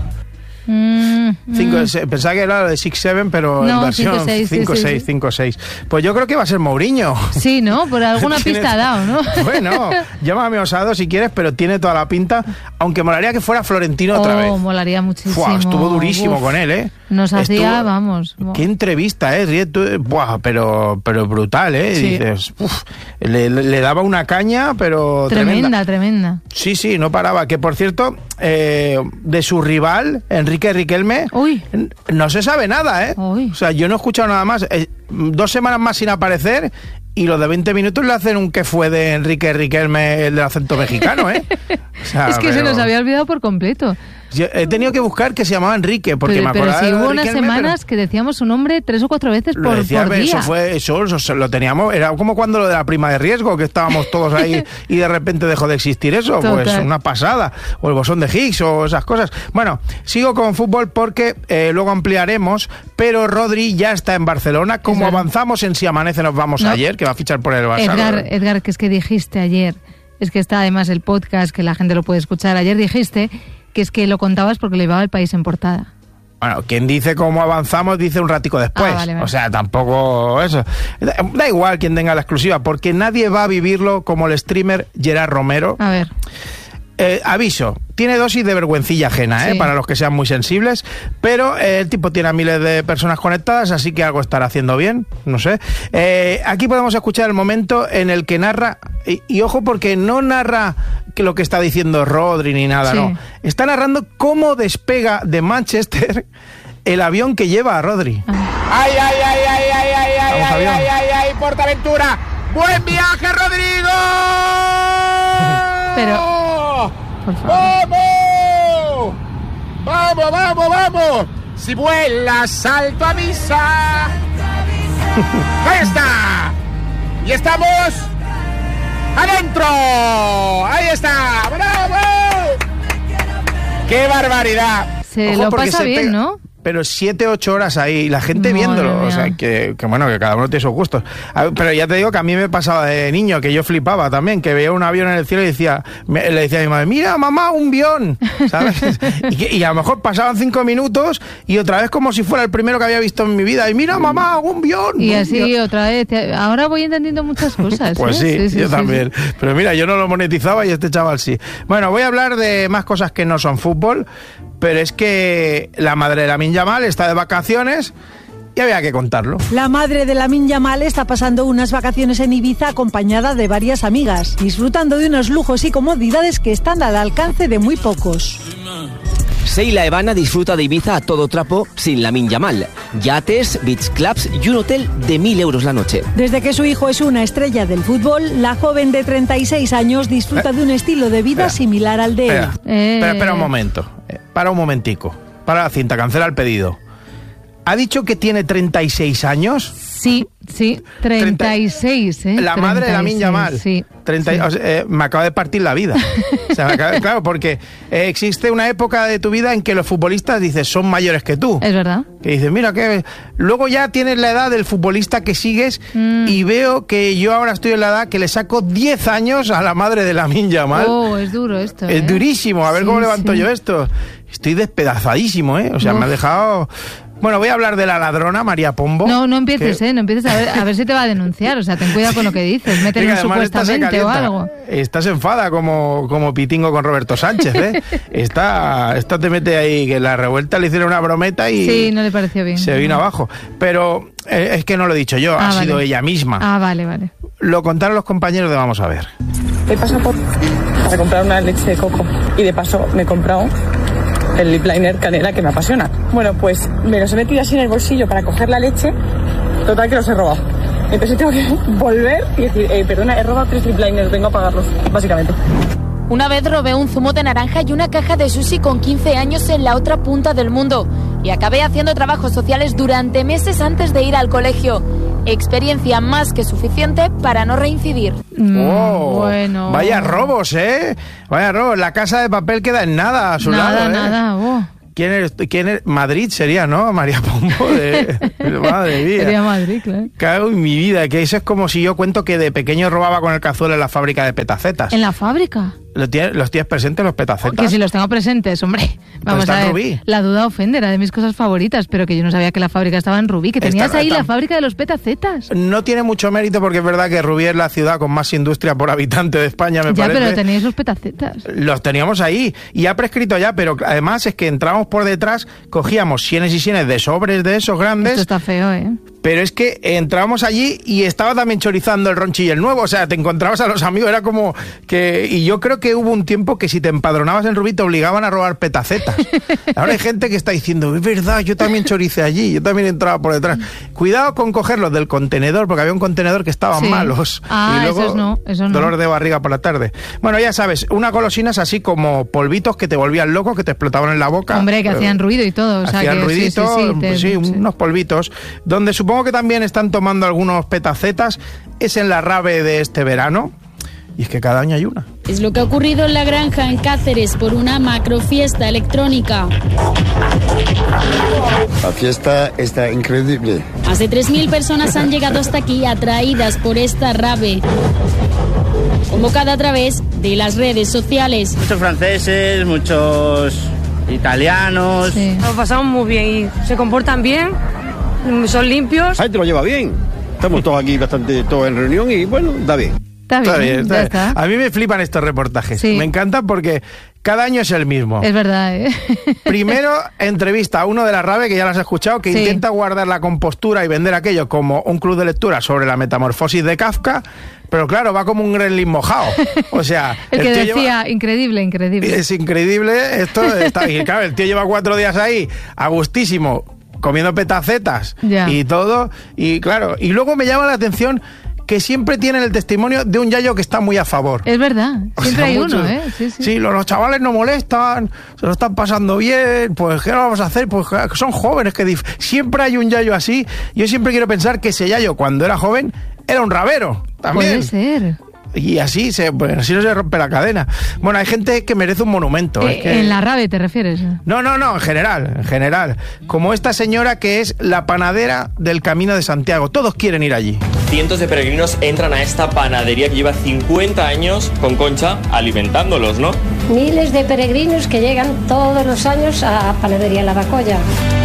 Mm, Cinco, mm. se- pensaba que era lo de seis siete, pero No, en versión cinco seis, sí, cinco sí, seis, sí. cinco seis. Pues yo creo que va a ser Mourinho. Sí, ¿no? Por alguna Tiene- pista ha dado, ¿no? Bueno, llámame osado si quieres, pero tiene toda la pinta, aunque molaría que fuera Florentino otra Oh, vez. molaría muchísimo. Fua, estuvo durísimo Uf. con él, ¿eh? Nos hacía, Estuvo- vamos. Qué entrevista, ¿eh? Ríe tú, buah, pero, pero brutal, ¿eh? Sí. Dices, uf, le, le- le daba una caña, pero Tremenda, tremenda. Sí, sí, no paraba. Que por cierto, eh, de su rival, Enrique Riquelme, n- no se sabe nada, ¿eh? O sea, yo no he escuchado nada más. Eh, dos semanas más sin aparecer y los de veinte minutos le hacen un que fue de Enrique Riquelme, el del acento mexicano, ¿eh? O sea, Es que se pero- nos había olvidado por completo. Yo he tenido que buscar que se llamaba Enrique, porque pero me pero acordaba si de hubo unas Riquelme, pero- semanas que decíamos su nombre tres o cuatro veces Lo por, decía, por eso día. fue, eso, eso lo teníamos, era como cuando lo de la prima de riesgo, que estábamos todos ahí y de repente dejó de existir eso, pues Total. una pasada, o el bosón de Higgs o esas cosas. Bueno, sigo con fútbol porque eh, luego ampliaremos, pero Rodri ya está en Barcelona, como Exacto. avanzamos en Si Amanece nos vamos No. ayer, que va a fichar por el Barça. Edgar, Edgar, que es que dijiste ayer, es que está además el podcast, que la gente lo puede escuchar, ayer dijiste que es que lo contabas porque le llevaba el país en portada. Bueno, quien dice cómo avanzamos dice un ratico después. Ah, vale, vale. O sea, tampoco eso. Da, da igual quien tenga la exclusiva, porque nadie va a vivirlo como el streamer Gerard Romero. A ver. Eh, aviso, tiene dosis de vergüencilla ajena, ¿eh? Sí. Para los que sean muy sensibles, pero eh, el tipo tiene a miles de personas conectadas, así que algo estará haciendo bien, no sé. Eh, aquí podemos escuchar el momento en el que narra, y, y ojo porque no narra que lo que está diciendo Rodri ni nada, Sí. no. Está narrando cómo despega de Manchester el avión que lleva a Rodri. ¡Ay, ay, ay, ay, ay, ay, ay, Vamos, ay, avión. ay, ay, ay, Portaventura! ¡Buen viaje, Rodrigo! Pero, ¡Vamos! ¡Vamos, vamos, vamos! Si vuelas, salto a misa. ¡Ahí está! ¡Y estamos adentro! ¡Ahí está! ¡Bravo! ¡Qué barbaridad! se Ojo, lo porque pasa se bien, pega- ¿no? Pero siete, ocho horas ahí, la gente Madre viéndolo. mía. O sea, que, que bueno, que cada uno tiene sus gustos. A ver, pero ya te digo que a mí me pasaba de niño, que yo flipaba también, que veía un avión en el cielo y decía, me- le decía a mi madre, mira mamá, un avión, ¿sabes? y, que- y a lo mejor pasaban cinco minutos y otra vez como si fuera el primero que había visto en mi vida. Y mira mamá, un avión. Y un así avión". otra vez. Ahora voy entendiendo muchas cosas. Pues ¿eh? sí, yo también. Pero mira, yo no lo monetizaba y este chaval sí. Bueno, voy a hablar de más cosas que no son fútbol, pero es que la madre de Lamine Yamal está de vacaciones y había que contarlo. La madre de Lamine Yamal está pasando unas vacaciones en Ibiza acompañada de varias amigas, disfrutando de unos lujos y comodidades que están al alcance de muy pocos. Sheila Evana disfruta de Ibiza a todo trapo sin Lamine Yamal. Yates, beach clubs y un hotel de mil euros la noche. Desde que su hijo es una estrella del fútbol, la joven de treinta y seis años disfruta de un estilo de vida Espera. similar al de él. Espera, espera, espera un momento. Eh, Para un momentico. Para la cinta, cancela el pedido. ¿Ha dicho que tiene treinta y seis años? Sí, sí, treinta y seis, ¿eh? La madre de Lamine Yamal. Sí. treinta, sí. o sea, eh, me acaba de partir la vida. O sea, me acaba- claro, porque eh, existe una época de tu vida en que los futbolistas dices son mayores que tú. Es verdad. Que dices, mira, que luego ya tienes la edad del futbolista que sigues Mm. y veo que yo ahora estoy en la edad que le saco diez años a la madre de Lamine Yamal. Oh, es duro esto. Es ¿eh? durísimo, a ver Sí, cómo levanto sí. yo esto. Estoy despedazadísimo, ¿eh? O sea, Uf. me ha dejado... Bueno, voy a hablar de la ladrona, María Pombo. No, no empieces, que- ¿eh? No empieces a ver, a ver si te va a denunciar. O sea, ten cuidado con lo que dices. Métele Venga, un además esta se supuestamente o calienta. algo. Estás enfada como, como Pitingo con Roberto Sánchez, ¿eh? esta, esta te mete ahí, que la revuelta le hicieron una brometa y Sí, no le pareció bien. se vino abajo. Pero eh, es que no lo he dicho yo, Ah, ha vale. sido ella misma. Ah, vale, vale. Lo contaron los compañeros de Vamos a ver. He pasado por para comprar una leche de coco y de paso me he comprado el lip liner canela que me apasiona. Bueno, pues me los he metido así en el bolsillo para coger la leche. Total que los he robado. Entonces tengo que volver y decir, eh, perdona, he robado tres lip liners, vengo a pagarlos, básicamente. Una vez robé un zumo de naranja y una caja de sushi con quince años en la otra punta del mundo. y acabé haciendo trabajos sociales durante meses antes de ir al colegio. Experiencia más que suficiente para no reincidir. Oh, bueno. Vaya robos, ¿eh? Vaya robos. La Casa de Papel queda en nada a su nada, lado, ¿eh? Nada, oh. ¿Quién es? ¿Quién es? Madrid sería, ¿no? María Pombo de... Madre mía. Sería Madrid, claro. Cago en mi vida, que eso es como si yo cuento que de pequeño robaba con el cazuelo en la fábrica de petacetas. ¿En la fábrica? ¿Los tienes, los tienes presentes, los petacetas? Que si los tengo presentes, hombre. Vamos a ver. Rubí. La duda ofende, era de mis cosas favoritas, pero que yo no sabía que la fábrica estaba en Rubí, que tenías está, ahí está... la fábrica de los petacetas. No tiene mucho mérito porque es verdad que Rubí es la ciudad con más industria por habitante de España, me ya, parece. Ya, pero teníais los petacetas. Los teníamos ahí y ha prescrito ya, pero además es que entramos por detrás, cogíamos sienes y sienes de sobres de esos grandes. Esto está feo, ¿eh? Pero es que entrábamos allí y estaba también chorizando el ronchi y el nuevo, o sea, te encontrabas a los amigos, era como que... Y yo creo que hubo un tiempo que si te empadronabas en Rubí te obligaban a robar petacetas. Ahora hay gente que está diciendo, es verdad, yo también choricé allí, yo también entraba por detrás. Cuidado con cogerlos del contenedor, porque había un contenedor que estaban sí. malos. Ah, y luego esos no, esos no. dolor de barriga por la tarde. Bueno, ya sabes, una golosina es así como polvitos que te volvían loco, que te explotaban en la boca. Hombre, que eh, hacían ruido y todo. O sea, hacían que ruidito, sí, sí, sí, pues te, sí, sí, unos polvitos. Donde supongo que también están tomando algunos petacetas es en la rave de este verano. Y es que cada año hay una. Es lo que ha ocurrido en La Granja, en Cáceres, por una macrofiesta electrónica. La fiesta está increíble. Más de tres mil personas han llegado hasta aquí atraídas por esta rave, convocada a través de las redes sociales. Muchos franceses, muchos italianos. Sí. Lo pasamos muy bien y se comportan bien, son limpios. La gente lo lleva bien. Estamos todos aquí bastante todos en reunión y bueno, da bien. Está bien, está bien, está ya bien. está. A mí me flipan estos reportajes. Sí. Me encantan porque cada año es el mismo. Es verdad, ¿eh? Primero, entrevista a uno de la rave, que ya lo has escuchado, que sí. intenta guardar la compostura y vender aquello como un club de lectura sobre la metamorfosis de Kafka, pero claro, va como un gremlin mojado. O sea... el, el que decía, lleva... increíble, increíble. Es increíble, esto está... Y claro, el tío lleva cuatro días ahí, a gustísimo, comiendo petacetas ya. y todo, y claro, y luego me llama la atención... que siempre tienen el testimonio de un yayo que está muy a favor. Es verdad, siempre o sea, hay muchos, uno, ¿eh? Sí, sí. sí, los, los chavales no molestan, se lo están pasando bien, pues ¿qué vamos a hacer? Pues son jóvenes, que dif... siempre hay un yayo así. Yo siempre quiero pensar que ese yayo, cuando era joven, era un rabero, también. Puede ser. Y así, se, pues, así no se rompe la cadena. Bueno, hay gente que merece un monumento. Eh, es que... ¿En la rave te refieres? No, no, no, en general, en general. Como esta señora que es la panadera del Camino de Santiago. Todos quieren ir allí. Cientos de peregrinos entran a esta panadería que lleva cincuenta años con Concha alimentándolos, ¿no? Miles de peregrinos que llegan todos los años a Panadería Lavacolla.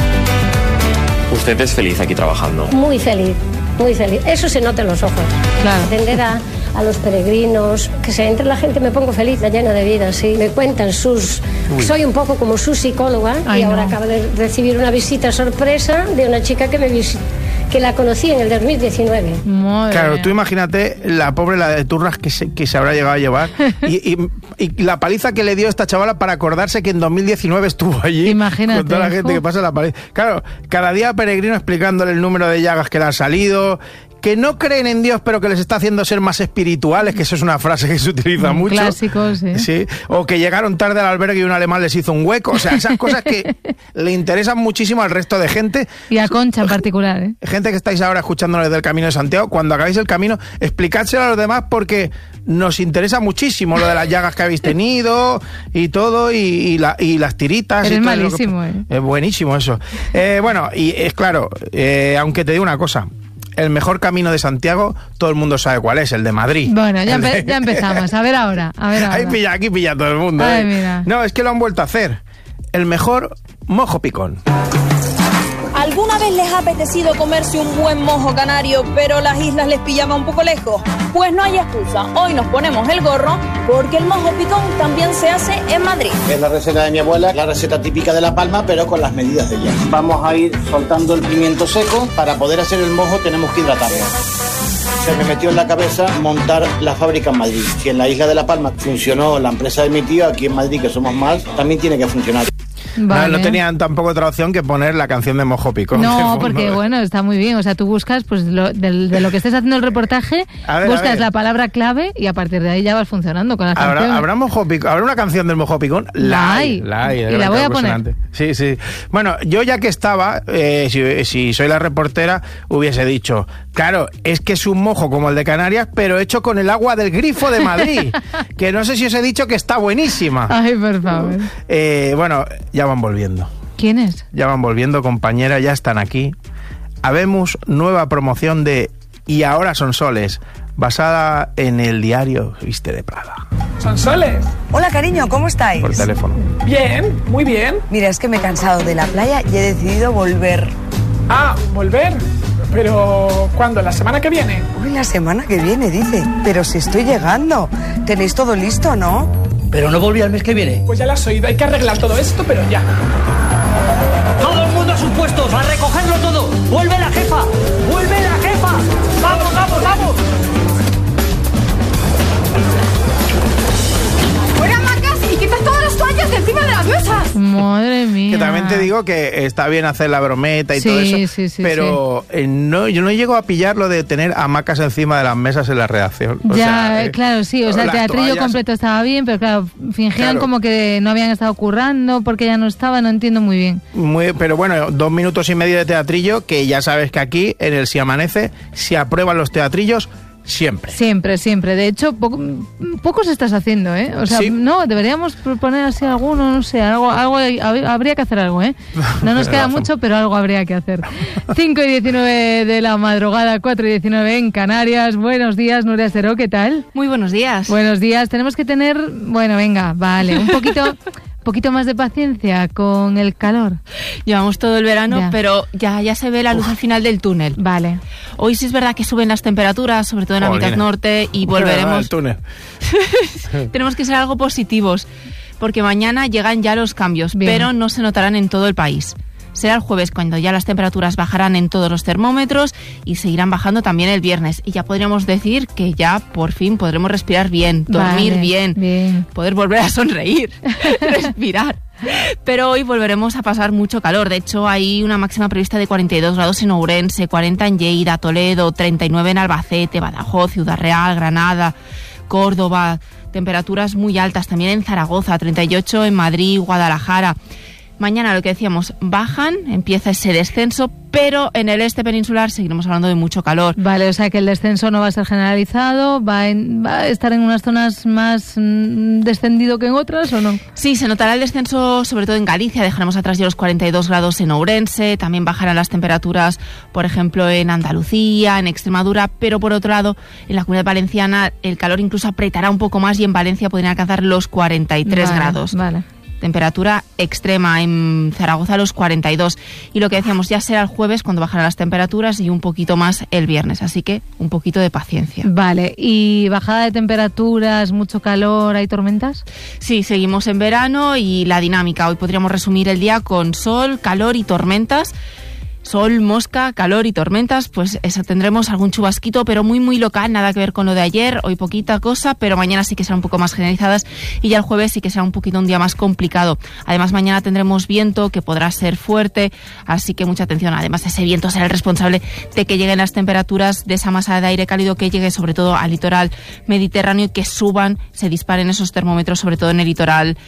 Usted es feliz aquí trabajando. Muy feliz, muy feliz. Eso se nota en los ojos. Claro. Atender a, a los peregrinos, que se entre la gente, me pongo feliz, me llena de vida, sí. Me cuentan sus... Uy. Soy un poco como su psicóloga. Ay, y ahora no. acabo de recibir una visita sorpresa de una chica que me visitó, que la conocí en el dos mil diecinueve. Madre. Claro, tú imagínate la pobre, la de turras que se, que se habrá llegado a llevar y, y, y la paliza que le dio esta chavala para acordarse que en dos mil diecinueve estuvo allí. Imagínate. Con toda la gente Uf. que pasa la paliza. Claro, cada día peregrino explicándole el número de llagas que le han salido, que no creen en Dios pero que les está haciendo ser más espirituales, que eso es una frase que se utiliza un mucho. Clásico, sí. sí. O que llegaron tarde al albergue y un alemán les hizo un hueco. O sea, esas cosas que le interesan muchísimo al resto de gente. Y a Concha en particular, ¿eh? Gente que estáis ahora escuchándonos del Camino de Santiago, cuando acabéis el camino, explicádselo a los demás porque nos interesa muchísimo lo de las llagas que habéis tenido y todo, y, y, la, y las tiritas. Eres y todo malísimo, que... ¿eh? Es buenísimo eso. Eh, bueno, y es claro, eh, aunque te digo una cosa, el mejor Camino de Santiago, todo el mundo sabe cuál es, el de Madrid. Bueno, ya, de... ya empezamos. A ver ahora, a ver ahora. Ahí pilla, aquí pilla todo el mundo. Ay, ¿eh? mira. No, es que lo han vuelto a hacer. El mejor mojo picón. ¿Alguna vez les ha apetecido comerse un buen mojo canario, pero las islas les pillaba un poco lejos? Pues no hay excusa. Hoy nos ponemos el gorro porque el mojo picón también se hace en Madrid. Es la receta de mi abuela, la receta típica de La Palma, pero con las medidas de ella. Vamos a ir soltando el pimiento seco. Para poder hacer el mojo tenemos que hidratarlo. Se me metió en la cabeza montar la fábrica en Madrid. Si en la isla de La Palma funcionó la empresa de mi tío, aquí en Madrid, que somos más, también tiene que funcionar. Vale. No, no tenían tampoco otra opción que poner la canción de Mojo Picón. No, porque bueno, está muy bien. O sea, tú buscas, pues lo, de, de lo que estés haciendo el reportaje, A ver, buscas a ver. la palabra clave y a partir de ahí ya vas funcionando con la canción. ¿Habrá, ¿habrá, Mojo Picón? ¿Habrá una canción del Mojo Picón? La hay. La hay. Y la voy a poner. Sí, sí. Bueno, yo ya que estaba, eh, si, si soy la reportera, hubiese dicho, claro, es que es un mojo como el de Canarias, pero hecho con el agua del grifo de Madrid. Que no sé si os he dicho que está buenísima. Ay, por favor. Eh, bueno, ya van volviendo. ¿Quién es? Ya van volviendo, compañera, ya están aquí. Habemos nueva promoción de Y ahora son soles, basada en el diario Viste de Prada. Sonsoles. Hola, cariño, ¿cómo estáis? Por teléfono. Bien, muy bien. Mira, es que me he cansado de la playa y he decidido volver. Ah, volver. Pero, ¿cuándo? ¿La semana que viene? Uy, la semana que viene, dice. Pero si estoy llegando. ¿Tenéis todo listo, no? Pero no volví al mes que viene. Pues ya lo has oído, hay que arreglar todo esto, pero ya. ¡Todo el mundo a sus puestos! ¡A recogerlo todo! ¡Vuelve la jefa! ¡Vuelve la jefa! ¡Vamos, vamos, vamos! ¡Fuera, Macas! ¡Y quita todas las toallas de encima de las mesas! Madre mía. Que también te digo que está bien hacer la brometa y Sí, todo eso, sí, sí, pero eh, no, yo no llego a pillar lo de tener hamacas encima de las mesas en la redacción. O ya, sea, eh, claro, sí, o sea, el las teatrillo toallas- completo estaba bien, pero claro, fingían Claro. como que no habían estado currando porque ya no estaba, no entiendo muy bien. Muy, pero bueno, dos minutos y medio de teatrillo, que ya sabes que aquí, en el Si Amanece, se aprueban los teatrillos siempre. Siempre, siempre. De hecho, poco, pocos estás haciendo, ¿eh? O sea, Sí. no, deberíamos proponer así alguno, no sé, algo, algo habría que hacer algo, ¿eh? No nos queda Razón. mucho, pero algo habría que hacer. cinco y diecinueve de la madrugada, cuatro y diecinueve en Canarias. Buenos días, Nuria Seró, ¿qué tal? Muy buenos días. Buenos días. Tenemos que tener, bueno, venga, vale, un poquito... poquito más de paciencia con el calor. Llevamos todo el verano, Ya. pero ya, ya se ve la luz Uf. al final del túnel. Vale. Hoy sí es verdad que suben las temperaturas, sobre todo en la Jolines. mitad norte, y El volveremos... túnel. Tenemos que ser algo positivos, porque mañana llegan ya los cambios, Bien. pero no se notarán en todo el país. Será el jueves cuando ya las temperaturas bajarán en todos los termómetros y seguirán bajando también el viernes. Y ya podríamos decir que ya por fin podremos respirar bien, dormir Vale, bien, bien. poder volver a sonreír, respirar. Pero hoy volveremos a pasar mucho calor. De hecho, hay una máxima prevista de cuarenta y dos grados en Ourense, cuarenta en Lleida, Toledo, treinta y nueve en Albacete, Badajoz, Ciudad Real, Granada, Córdoba. Temperaturas muy altas también en Zaragoza, treinta y ocho en Madrid, Guadalajara. Mañana, lo que decíamos, bajan, empieza ese descenso, pero en el este peninsular seguiremos hablando de mucho calor. Vale, o sea que el descenso no va a ser generalizado, va, en- va a estar en unas zonas más mm, descendido que en otras, ¿o no? Sí, se notará el descenso sobre todo en Galicia, dejaremos atrás ya los cuarenta y dos grados en Ourense, también bajarán las temperaturas, por ejemplo, en Andalucía, en Extremadura, pero por otro lado, en la Comunidad Valenciana el calor incluso apretará un poco más y en Valencia podrían alcanzar los cuarenta y tres Vale, grados. Vale. Temperatura extrema en Zaragoza los cuarenta y dos. Y lo que decíamos, ya será el jueves cuando bajarán las temperaturas y un poquito más el viernes. Así que un poquito de paciencia. Vale, ¿y bajada de temperaturas, mucho calor, hay tormentas? Sí, seguimos en verano y la dinámica. Hoy podríamos resumir el día con sol, calor y tormentas. Sol, mosca, calor y tormentas, pues eso, tendremos algún chubasquito, pero muy muy local, nada que ver con lo de ayer. Hoy poquita cosa, pero mañana sí que serán un poco más generalizadas y ya el jueves sí que será un poquito un día más complicado. Además mañana tendremos viento que podrá ser fuerte, así que mucha atención. Además ese viento será el responsable de que lleguen las temperaturas de esa masa de aire cálido que llegue sobre todo al litoral mediterráneo y que suban, se disparen esos termómetros, sobre todo en el litoral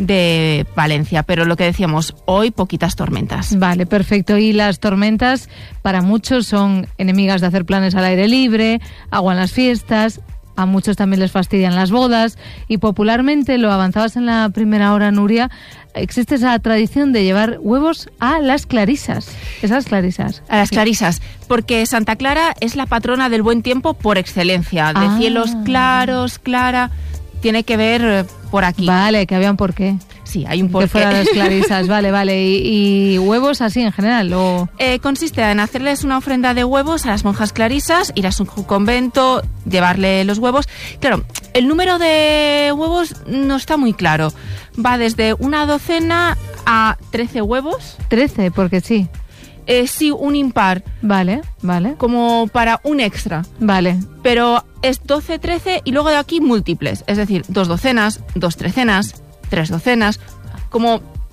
de Valencia. Pero lo que decíamos, hoy poquitas tormentas. Vale, perfecto. Y las tormentas para muchos son enemigas de hacer planes al aire libre, agua en las fiestas, a muchos también les fastidian las bodas y popularmente, lo avanzabas en la primera hora, Nuria, existe esa tradición de llevar huevos a las clarisas. Esas clarisas. A las clarisas, porque Santa Clara es la patrona del buen tiempo por excelencia, de Ah. cielos claros, clara, tiene que ver eh, por aquí. Vale, que había un porqué. Sí, hay un Que porqué. fueran las clarisas, vale, vale. ¿Y, y huevos así en general? O... Eh, consiste en hacerles una ofrenda de huevos a las monjas clarisas, ir a su convento, llevarle los huevos. Claro, el número de huevos no está muy claro. Va desde una docena a trece huevos. trece, porque sí. Eh, sí, un impar. Vale, vale. Como para un extra. Vale. Pero es doce, trece y luego de aquí múltiples. Es decir, dos docenas, dos trecenas, tres docenas, como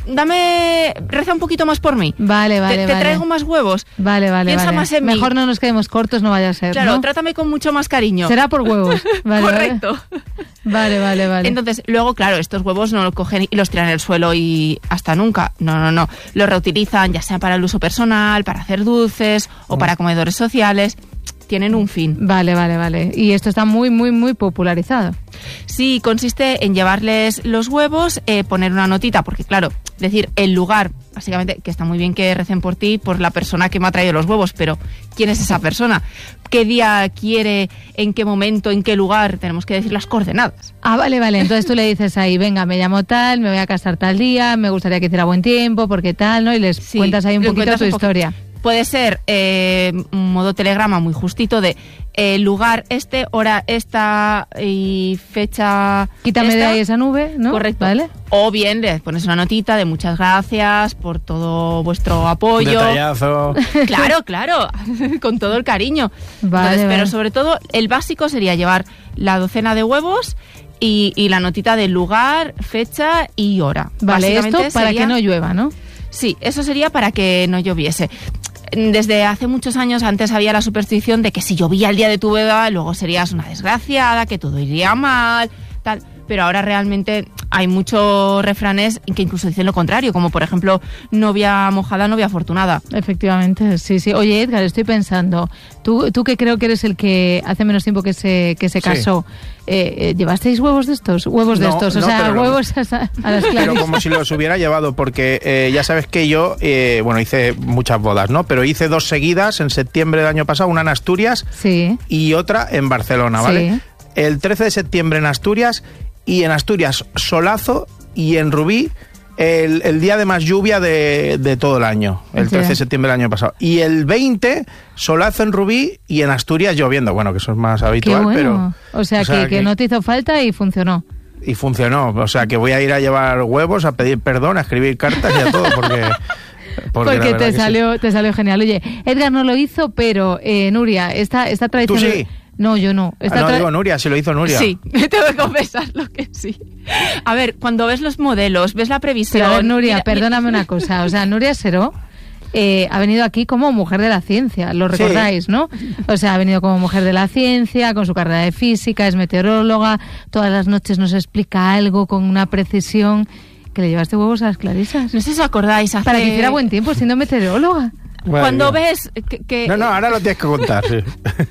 dame, reza un poquito más por mí. Vale, vale, Te, vale. te traigo más huevos. Vale, vale, Piensa vale. más en mí. Mejor no nos quedemos cortos, no vaya a ser, Claro, ¿no? trátame con mucho más cariño. Será por huevos. Vale, Correcto. Vale, vale, vale. Entonces, luego, claro, estos huevos no los cogen y los tiran en el suelo y hasta nunca. No, no, no. Los reutilizan ya sea para el uso personal, para hacer dulces o para comedores sociales. Tienen un fin. Vale, vale, vale. Y esto está muy, muy, muy popularizado. Sí, consiste en llevarles los huevos, eh, poner una notita, porque claro, decir el lugar, básicamente, que está muy bien que recen por ti, por la persona que me ha traído los huevos, pero ¿quién es esa persona? ¿Qué día quiere? ¿En qué momento? ¿En qué lugar? Tenemos que decir las coordenadas. Ah, vale, vale. Entonces tú le dices ahí, venga, me llamo tal, me voy a casar tal día, me gustaría que hiciera buen tiempo, porque tal, ¿no? Y les Sí, cuentas ahí un le poquito cuentas tu un poco. historia. Puede ser eh, un modo telegrama muy justito de eh, lugar este, hora esta y fecha. Quítame esta. de ahí esa nube, ¿no? Correcto. Vale. O bien le pones una notita de muchas gracias por todo vuestro apoyo. Detallazo. Claro, claro, con todo el cariño. Vale, Entonces, vale. pero sobre todo el básico sería llevar la docena de huevos y, y la notita del lugar, fecha y hora. Vale, Básicamente esto para sería- que no llueva, ¿no? Sí, eso sería para que no lloviese. Desde hace muchos años antes había la superstición de que si llovía el día de tu boda, luego serías una desgraciada, que todo iría mal, tal. Pero ahora realmente hay muchos refranes que incluso dicen lo contrario, como por ejemplo, novia mojada, novia afortunada. Efectivamente, sí, sí. Oye, Edgar, estoy pensando, tú, tú que creo que eres el que hace menos tiempo que se, que se Sí. casó, eh, eh, ¿llevasteis huevos de estos? Huevos de No, estos, o no, sea, pero lo- huevos a, a las Pero clarisas. como si los hubiera llevado, porque eh, ya sabes que yo, eh, bueno, hice muchas bodas, ¿no? Pero hice dos seguidas en septiembre del año pasado, una en Asturias Sí. y otra en Barcelona, ¿vale? Sí. El trece de septiembre en Asturias, y en Asturias solazo, y en Rubí el, el día de más lluvia de, de todo el año, el Ya. trece de septiembre del año pasado. Y el veinte, solazo en Rubí y en Asturias lloviendo. Bueno, que eso es más Qué habitual, bueno. pero... O sea, o sea que, que que- no te hizo falta y funcionó. Y funcionó. O sea, que voy a ir a llevar huevos, a pedir perdón, a escribir cartas y a todo, porque... Porque, la verdad te que sí. salió, te salió genial. Oye, Edgar no lo hizo, pero eh, Nuria, esta, esta tradición... ¿Tú sí? No, yo no. Ah, Esta no, tra- digo Nuria, si lo hizo Nuria. Sí, tengo que confesarlo que sí. A ver, cuando ves los modelos, ves la previsión... Pero a ver, Nuria, mira- perdóname una cosa. O sea, Nuria Seró eh, ha venido aquí como mujer de la ciencia, lo Sí. recordáis, ¿no? O sea, ha venido como mujer de la ciencia, con su carrera de física, es meteoróloga, todas las noches nos explica algo con una precisión. ¿Que le llevaste huevos a las clarisas? No sé si os acordáis, hace... Para que hiciera buen tiempo, siendo meteoróloga. Cuando Madre mía. ves que... que- No, no, ahora lo tienes que contar. Sí.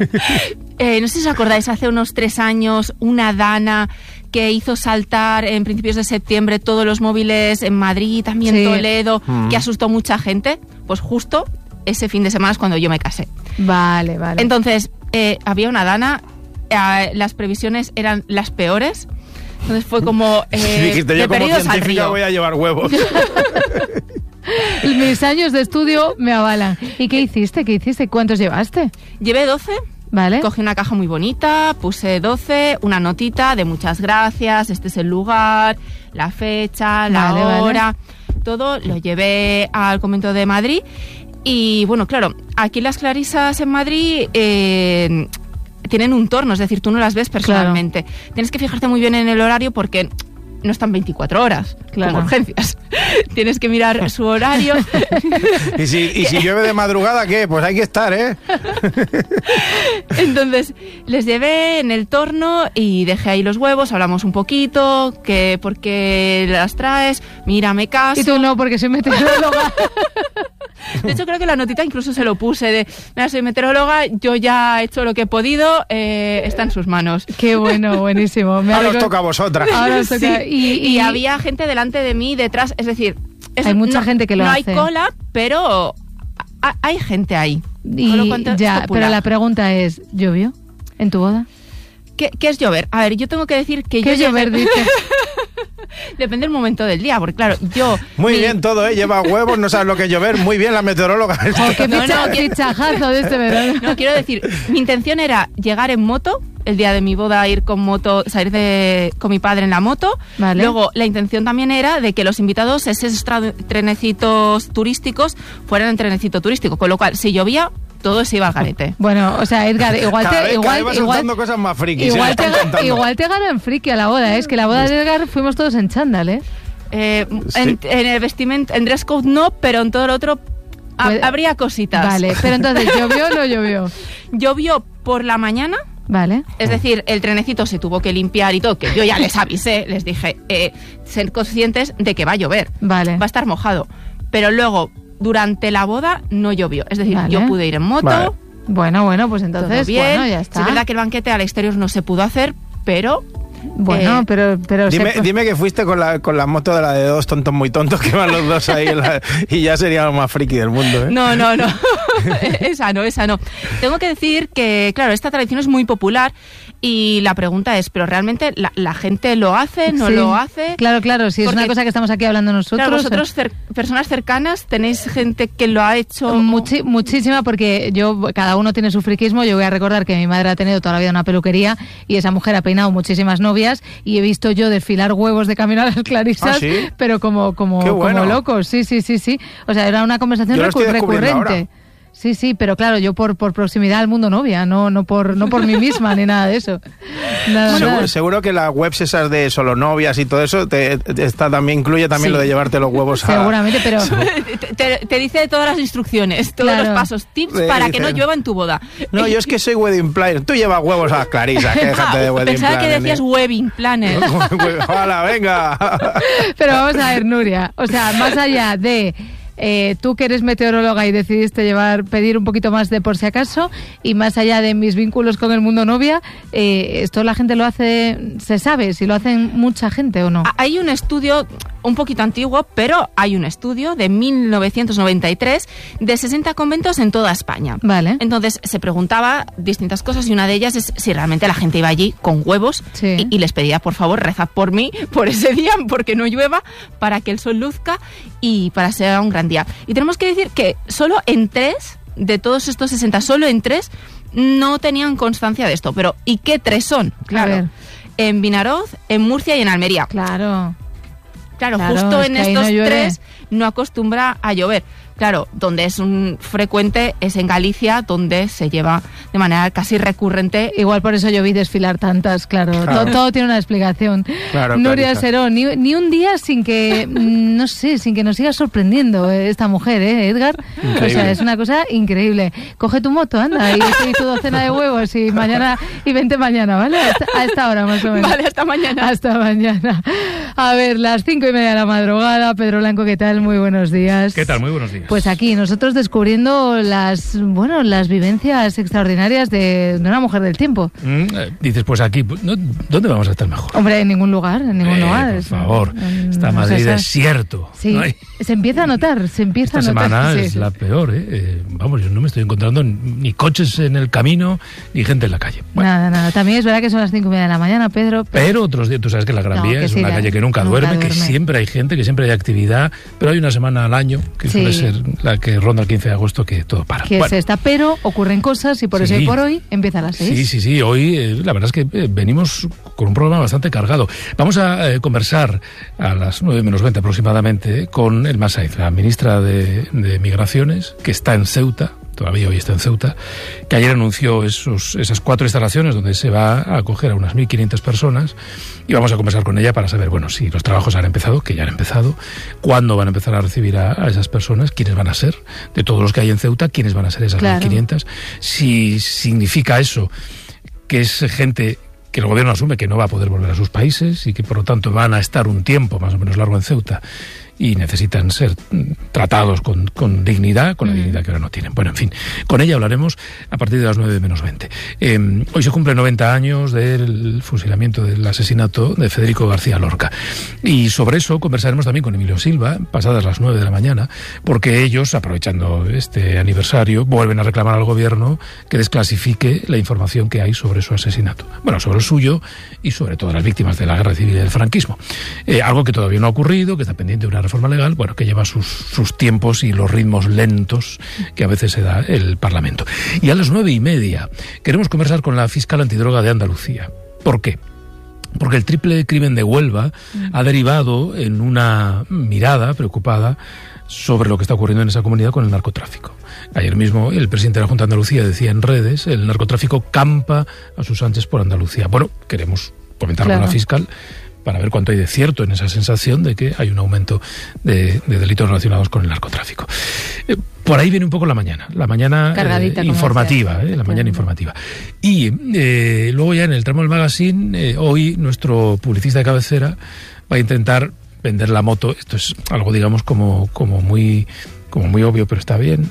eh, no sé si os acordáis, hace unos tres años, una dana que hizo saltar en principios de septiembre todos los móviles en Madrid, también Sí. Toledo, Mm. que asustó mucha gente. Pues justo ese fin de semana es cuando yo me casé. Vale, vale. Entonces, eh, había una dana, eh, las previsiones eran las peores. Entonces fue como eh, Dijiste, de yo como perdidos al científica río. voy a llevar huevos. Mis años de estudio me avalan. ¿Y qué hiciste? ¿Qué hiciste? ¿Cuántos llevaste? Llevé doce. Vale. Cogí una caja muy bonita, puse doce, una notita de muchas gracias, este es el lugar, la fecha, la Vale, vale. hora, todo lo llevé al convento de Madrid. Y bueno, claro, aquí las clarisas en Madrid eh, tienen un torno, es decir, tú no las ves personalmente. Tienes que fijarte muy bien en el horario porque no están veinticuatro horas, Claro. como urgencias. Tienes que mirar su horario. Y si, y si llueve de madrugada, ¿qué? Pues hay que estar, ¿eh? Entonces, les llevé en el torno y dejé ahí los huevos, hablamos un poquito, que por qué las traes, mira, me caso. Y tú no, porque soy meteoróloga. De hecho, creo que la notita incluso se lo puse de, mira, soy meteoróloga, yo ya he hecho lo que he podido, eh, está en sus manos. Qué bueno, buenísimo. Me Ahora os alegro- toca a vosotras. Ahora os toca. Sí. Y, Y, había gente delante de mí, detrás, es decir... es- Hay mucha no- gente que lo no hace. hay cola, pero ha- hay gente ahí. Con lo y cual es ya, popular. pero la pregunta es, ¿llovió en tu boda? ¿Qué, qué es llover? A ver, yo tengo que decir que ¿Qué yo... es llover, llegué- dice? Depende del momento del día, porque claro, yo... Muy mi- bien todo, ¿eh? Lleva huevos, no sabes lo que es llover. Muy bien la meteoróloga. Oh, qué No, picha- no, que- pichajazo de este verano. No, quiero decir, mi intención era llegar en moto, el día de mi boda ir con moto, salir de, con mi padre en la moto. Vale. Luego, la intención también era de que los invitados, esos tra- trenecitos turísticos, fueran en trenecito turístico, con lo cual, si llovía, todo se iba al garete. Bueno, o sea, Edgar, igual Cada te, vez, cada igual, vez vas igual, soltando cosas más frikis. ¿eh? igual, Me te, está encantando. igual te gana en friki a la boda, ¿eh? Es que la boda de Edgar fuimos todos en chándal, ¿eh? Eh, Sí. en, en el vestimenta, en dress code no, pero en todo lo otro ha- Pues- habría cositas. Vale, pero entonces, ¿llovió o no llovió? Llovió por la mañana. Vale. Es decir, el trenecito se tuvo que limpiar y todo, que yo ya les avisé, les dije, eh, ser conscientes de que va a llover, Vale. va a estar mojado. Pero luego, durante la boda, no llovió. Es decir, Vale. yo pude ir en moto, Vale. Bueno, bueno, pues todo entonces, bien. bueno, ya Es está. verdad que el banquete al exterior no se pudo hacer, pero... Bueno, eh, pero... pero Dime, se- dime que fuiste con la, con la moto de la de dos tontos muy tontos que van los dos ahí en la- y ya sería lo más friki del mundo, ¿eh? No, no, no. esa no, esa no. Tengo que decir que, claro, esta tradición es muy popular y la pregunta es, ¿pero realmente la, la gente lo hace, no Sí. lo hace? Claro, claro, si es Porque- una cosa que estamos aquí hablando nosotros. Claro, vosotros, cer- personas cercanas, ¿tenéis gente que lo ha hecho? Muchi- muchísima, porque yo, cada uno tiene su friquismo. Yo voy a recordar que mi madre ha tenido toda la vida una peluquería y esa mujer ha peinado muchísimas novias y he visto yo desfilar huevos de camino a las clarisas, ¿Ah, sí? pero como, como, Qué bueno. como locos. Sí, sí, sí, sí. O sea, era una conversación Yo lo estoy recu- descubriendo recurrente. ahora. Sí, sí, pero claro, yo por, por proximidad al mundo novia, no, no por, no por mí misma ni nada de eso. Nada, Seguro, nada. seguro que las webs esas de solo novias y todo eso te, te- está también incluye también Sí. lo de llevarte los huevos a... Seguramente, pero te, te- te dice todas las instrucciones, todos Claro. los pasos, tips Sí, para dice- que no llueva en tu boda. No, yo es que soy wedding planner. Tú llevas huevos a las clarisas, que déjate de Ah, wedding pensaba que planner, decías ¿eh? wedding planner. ¡Hala, venga! Pero vamos a ver, Nuria, o sea, más allá de eh, tú que eres meteoróloga y decidiste llevar, pedir un poquito más de por si acaso, y más allá de mis vínculos con el mundo novia, eh, esto la gente lo hace, se sabe si lo hacen mucha gente o no. Hay un estudio un poquito antiguo, pero hay un estudio de mil novecientos noventa y tres de sesenta conventos en toda España. Vale. Entonces se preguntaba distintas cosas y una de ellas es si realmente la gente iba allí con huevos Sí. y, y les pedía, por favor, rezad por mí, por ese día, porque no llueva, para que el sol luzca y para ser un gran día. Y tenemos que decir que solo en tres, de todos estos sesenta, solo en tres no tenían constancia de esto. Pero ¿y qué tres son? A Claro. ver. En Vinaroz, en Murcia y en Almería. Claro. Claro, Claro, justo es en que ahí estos no llueve. tres no acostumbra a llover. Claro, donde es un frecuente es en Galicia, donde se lleva de manera casi recurrente. Igual por eso yo vi desfilar tantas, claro. Claro. Todo, todo tiene una explicación. Claro, Nuria Clarisa. Serón, ni, ni un día sin que, mm, no sé, sin que nos siga sorprendiendo eh, esta mujer, ¿eh, Edgar? Increíble. O sea, es una cosa increíble. Coge tu moto, anda, y, y tu docena de huevos y mañana, y vente mañana, ¿vale? A esta, a esta hora más o menos. Vale, hasta mañana. Hasta mañana. A ver, las cinco y media de la madrugada. Pedro Blanco, ¿qué tal? Muy buenos días. ¿Qué tal? Muy buenos días. Pues aquí nosotros descubriendo las, bueno, las vivencias extraordinarias de, de una mujer del tiempo. Mm, eh, dices, pues aquí, pues, ¿no? ¿Dónde vamos a estar mejor? Hombre, en ningún lugar, en ningún Eh, lugar. por Es- favor, mm, está no Madrid sé, ¿sabes? desierto. Sí, ¿no? Y se empieza a notar, se empieza esta a notar. semana sí. es la peor, ¿eh? Eh, Vamos, yo no me estoy encontrando ni coches en el camino ni gente en la calle. Nada, nada. También es verdad que son las cinco y media de la mañana, Pedro. Pero otros días, tú sabes que la Gran No, Vía que es sí, una la- calle que nunca, nunca duerme, que duerme. siempre hay gente, que siempre hay actividad, pero hay una semana al año, que Sí. suele ser la que ronda el quince de agosto, que todo para. Que Bueno, es esta, pero ocurren cosas y por eso Sí. hoy por hoy empieza a las seis. Sí, sí, sí. Hoy eh, la verdad es que eh, venimos con un programa bastante cargado. Vamos a eh, conversar a las nueve menos veinte aproximadamente con Elma Saiz, la ministra de, de Migraciones, que está en Ceuta. Todavía hoy está en Ceuta, que ayer anunció esos, esas cuatro instalaciones donde se va a acoger a unas mil quinientas personas, y vamos a conversar con ella para saber, bueno, si los trabajos han empezado, que ya han empezado, cuándo van a empezar a recibir a, a esas personas, quiénes van a ser, de todos los que hay en Ceuta, quiénes van a ser esas Claro. mil quinientas, si significa eso que es gente que el gobierno asume que no va a poder volver a sus países y que por lo tanto van a estar un tiempo más o menos largo en Ceuta y necesitan ser mm, tratados con, con dignidad, con la dignidad que ahora no tienen. Bueno, en fin, con ella hablaremos a partir de las nueve menos veinte. Eh, hoy se cumplen noventa años del fusilamiento, del asesinato de Federico García Lorca. Y sobre eso conversaremos también con Emilio Silva, pasadas las nueve de la mañana, porque ellos, aprovechando este aniversario, vuelven a reclamar al gobierno que desclasifique la información que hay sobre su asesinato. Bueno, sobre el suyo y sobre todas las víctimas de la guerra civil y del franquismo. Eh, algo que todavía no ha ocurrido, que está pendiente de una reforma legal, bueno, que lleva sus, sus tiempos y los ritmos lentos que a veces se da el Parlamento. Y a las nueve y media queremos conversar con la fiscal antidroga de Andalucía. ¿Por qué? Porque el triple crimen de Huelva ha derivado en una mirada preocupada sobre lo que está ocurriendo en esa comunidad con el narcotráfico. Ayer mismo el presidente de la Junta de Andalucía decía en redes, el narcotráfico campa a sus anchas por Andalucía. Bueno, queremos comentar Claro. con la fiscal para ver cuánto hay de cierto en esa sensación de que hay un aumento de, de delitos relacionados con el narcotráfico. Eh, por ahí viene un poco la mañana, la mañana eh, informativa, eh, la mañana informativa. Y eh, luego ya en el tramo del magazine, eh, hoy nuestro publicista de cabecera va a intentar vender la moto. Esto es algo, digamos, como, como, muy, como muy obvio, pero está bien,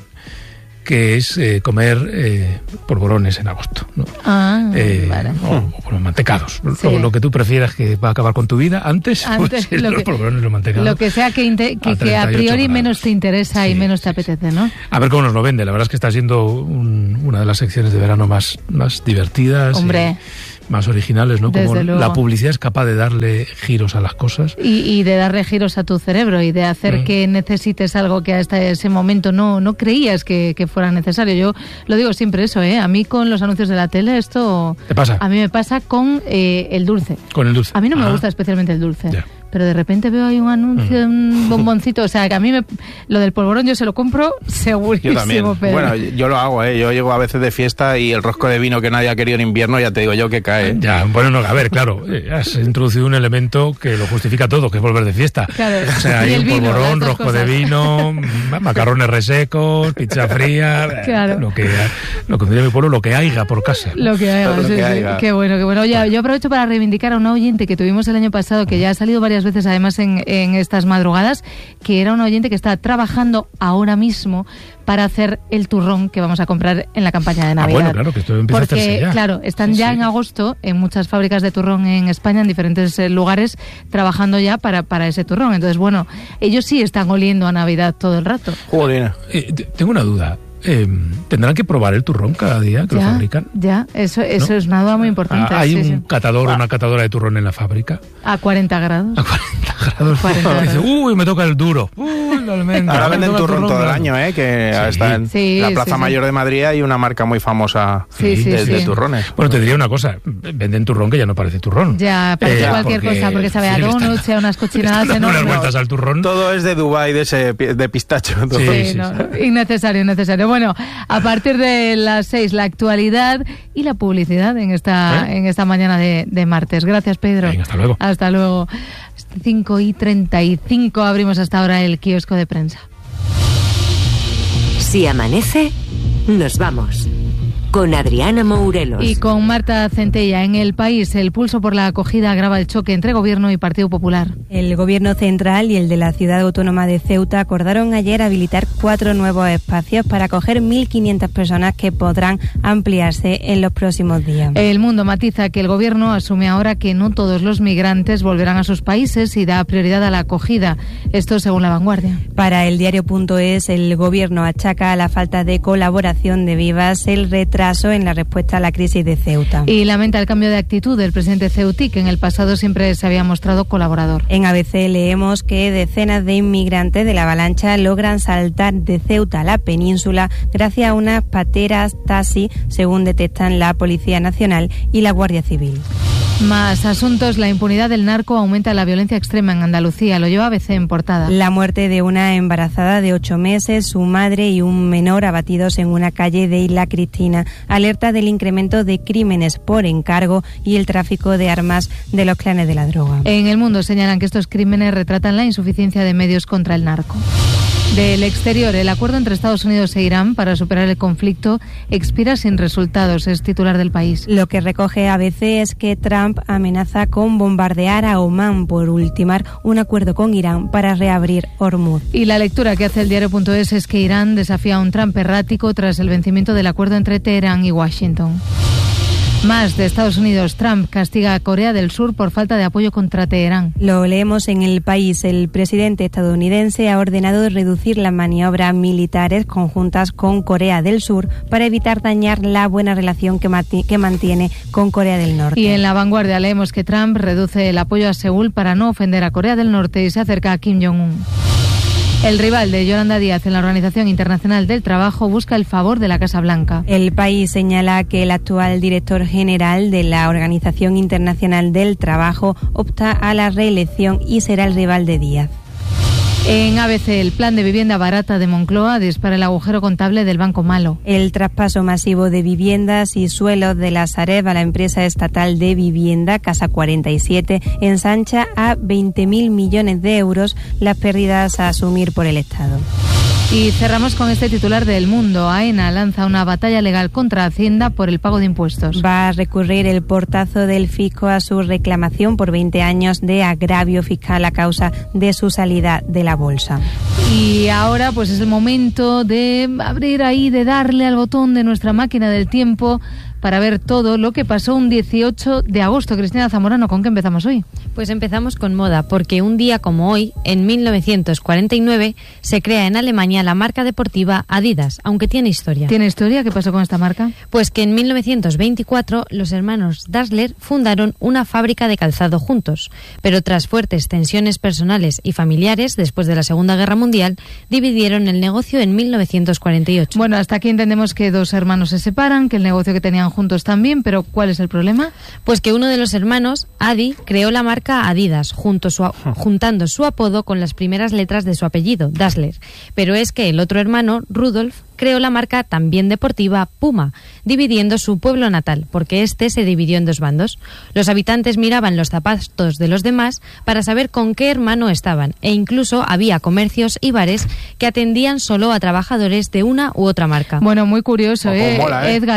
que es eh, comer eh, polvorones en agosto, ¿no? Ah, eh, vale. O, o bueno, mantecados. Sí. Lo, lo que tú prefieras que va a acabar con tu vida antes, Antes, pues, lo los que- polvorones, los mantecados. Lo que sea que, inte- que, A que a treinta y ocho priori grados. menos te interesa y menos te apetece, ¿no? A ver cómo nos lo vende. La verdad es que está siendo un- una de las secciones de verano más, más divertidas. Hombre. Y más originales, ¿no? Como Desde luego. la publicidad es capaz de darle giros a las cosas. Y, y de darle giros a tu cerebro y de hacer Mm. que necesites algo que hasta ese momento no, no creías que, que fuera necesario. Yo lo digo siempre eso, ¿eh? A mí con los anuncios de la tele esto... ¿Te pasa? A mí me pasa con eh, el dulce. Con el dulce. A mí no me Ah. gusta especialmente el dulce. Ya. Pero de repente veo ahí un anuncio de un bomboncito. O sea, que a mí me, lo del polvorón yo se lo compro segurísimo. Yo también. Pedro. Bueno, yo lo hago, ¿eh? Yo llego a veces de fiesta y el rosco de vino que nadie ha querido en invierno, ya te digo yo que cae. Ya, bueno, no, a ver, claro, eh, has introducido un elemento que lo justifica todo, que es volver de fiesta. Claro. O sea, Y hay el un vino, polvorón, las dos rosco de cosas. vino, ma- macarrones resecos, pizza fría, Claro. lo que lo que diría mi pueblo, lo que haya por casa. Lo que haya, Lo sí, que sí. haya. Qué bueno, qué bueno. Oye, yo aprovecho para reivindicar a una oyente que tuvimos el año pasado, que ya ha salido varias veces además en, en estas madrugadas, que era una oyente que está trabajando ahora mismo para hacer el turrón que vamos a comprar en la campaña de Ah, Navidad. bueno, claro, que esto empieza a Porque, hacerse ya. claro, están Sí, ya sí. en agosto en muchas fábricas de turrón en España, en diferentes eh, lugares, trabajando ya para, para ese turrón. Entonces, bueno, ellos sí están oliendo a Navidad todo el rato. Joder. Eh, te- tengo una duda. Eh, ¿Tendrán que probar el turrón cada día que lo Ya, fabrican? ya, eso, eso ¿No? es una duda muy importante. Ah, ¿Hay sí, un sí. catador o una catadora de turrón en la fábrica? A cuarenta grados. cuarenta Dice, grados. uy, me toca el duro. Uy, la almendra. Ahora Me venden toca el turrón todo el blando. año, ¿eh? Que Sí. está en Sí, la sí, Plaza sí. Mayor de Madrid hay una marca muy famosa Sí, sí, de, sí. de turrones. Bueno, te diría una cosa. Venden turrón que ya no parece turrón. Ya, parece Eh, cualquier porque- cosa, porque sabe a sí, le están- donuts, a unas cochinadas dando unas enormes. vueltas al turrón. Todo es de Dubái, de ese pi- de pistacho. todo. Sí, no, innecesario, innecesario. Bueno, a partir de las seis, la actualidad y la publicidad en esta, ¿Eh? en esta mañana de, de martes. Gracias, Pedro. Venga, hasta luego. Hasta luego. cinco y treinta y cinco abrimos hasta ahora el kiosco de prensa. Si amanece, nos vamos. Con Adriana Mourelos. Y con Marta Centella, en El País, el pulso por la acogida agrava el choque entre Gobierno y Partido Popular. El Gobierno central y el de la Ciudad Autónoma de Ceuta acordaron ayer habilitar cuatro nuevos espacios para acoger mil quinientas personas que podrán ampliarse en los próximos días. El Mundo matiza que el Gobierno asume ahora que no todos los migrantes volverán a sus países y da prioridad a la acogida. Esto según La Vanguardia. Para el diario.es, el Gobierno achaca a la falta de colaboración de Vivas el retraso en la respuesta a la crisis de Ceuta. Y lamenta el cambio de actitud del presidente ceutí, que en el pasado siempre se había mostrado colaborador. En A B C leemos que decenas de inmigrantes de la Avalancha logran saltar de Ceuta a la península gracias a unas pateras taxi, según detectan la Policía Nacional y la Guardia Civil. Más asuntos. La impunidad del narco aumenta la violencia extrema en Andalucía. Lo lleva A B C en portada. La muerte de una embarazada de ocho meses, su madre y un menor abatidos en una calle de Isla Cristina alerta del incremento de crímenes por encargo y el tráfico de armas de los clanes de la droga. En El Mundo señalan que estos crímenes retratan la insuficiencia de medios contra el narco. Del exterior, el acuerdo entre Estados Unidos e Irán para superar el conflicto expira sin resultados, es titular del País. Lo que recoge A B C es que Trump amenaza con bombardear a Omán por ultimar un acuerdo con Irán para reabrir Hormuz. Y la lectura que hace el diario.es es que Irán desafía a un Trump errático tras el vencimiento del acuerdo entre Teherán y Washington. Más de Estados Unidos. Trump castiga a Corea del Sur por falta de apoyo contra Teherán. Lo leemos en El País. El presidente estadounidense ha ordenado reducir las maniobras militares conjuntas con Corea del Sur para evitar dañar la buena relación que, mati- que mantiene con Corea del Norte. Y en La Vanguardia leemos que Trump reduce el apoyo a Seúl para no ofender a Corea del Norte y se acerca a Kim Jong-un. El rival de Yolanda Díaz en la Organización Internacional del Trabajo busca el favor de la Casa Blanca. El País señala que el actual director general de la Organización Internacional del Trabajo opta a la reelección y será el rival de Díaz. En A B C, el plan de vivienda barata de Moncloa dispara el agujero contable del Banco Malo. El traspaso masivo de viviendas y suelos de la Sareb a la empresa estatal de vivienda, Casa cuarenta y siete, ensancha a veinte mil millones de euros las pérdidas a asumir por el Estado. Y cerramos con este titular de El Mundo. AENA lanza una batalla legal contra Hacienda por el pago de impuestos. Va a recurrir el portazo del fisco a su reclamación por veinte años de agravio fiscal a causa de su salida de la bolsa. Y ahora pues es el momento de abrir ahí, de darle al botón de nuestra máquina del tiempo para ver todo lo que pasó un dieciocho de agosto. Cristina Zamorano, ¿con qué empezamos hoy? Pues empezamos con moda, porque un día como hoy, en mil novecientos cuarenta y nueve, se crea en Alemania la marca deportiva Adidas, aunque tiene historia. ¿Tiene historia? ¿Qué pasó con esta marca? Pues que en mil novecientos veinticuatro los hermanos Dassler fundaron una fábrica de calzado juntos, pero tras fuertes tensiones personales y familiares después de la Segunda Guerra Mundial, dividieron el negocio en mil novecientos cuarenta y ocho. Bueno, hasta aquí entendemos que dos hermanos se separan, que el negocio que tenían juntos también, pero ¿cuál es el problema? Pues que uno de los hermanos, Adi, creó la marca Adidas, junto su, juntando su apodo con las primeras letras de su apellido, Dassler. Pero es que el otro hermano, Rudolf, creó la marca también deportiva Puma, dividiendo su pueblo natal, porque este se dividió en dos bandos. Los habitantes miraban los zapatos de los demás para saber con qué hermano estaban, e incluso había comercios y bares que atendían solo a trabajadores de una u otra marca. Bueno, muy curioso, ¿eh? Mola, ¿eh? Edgar.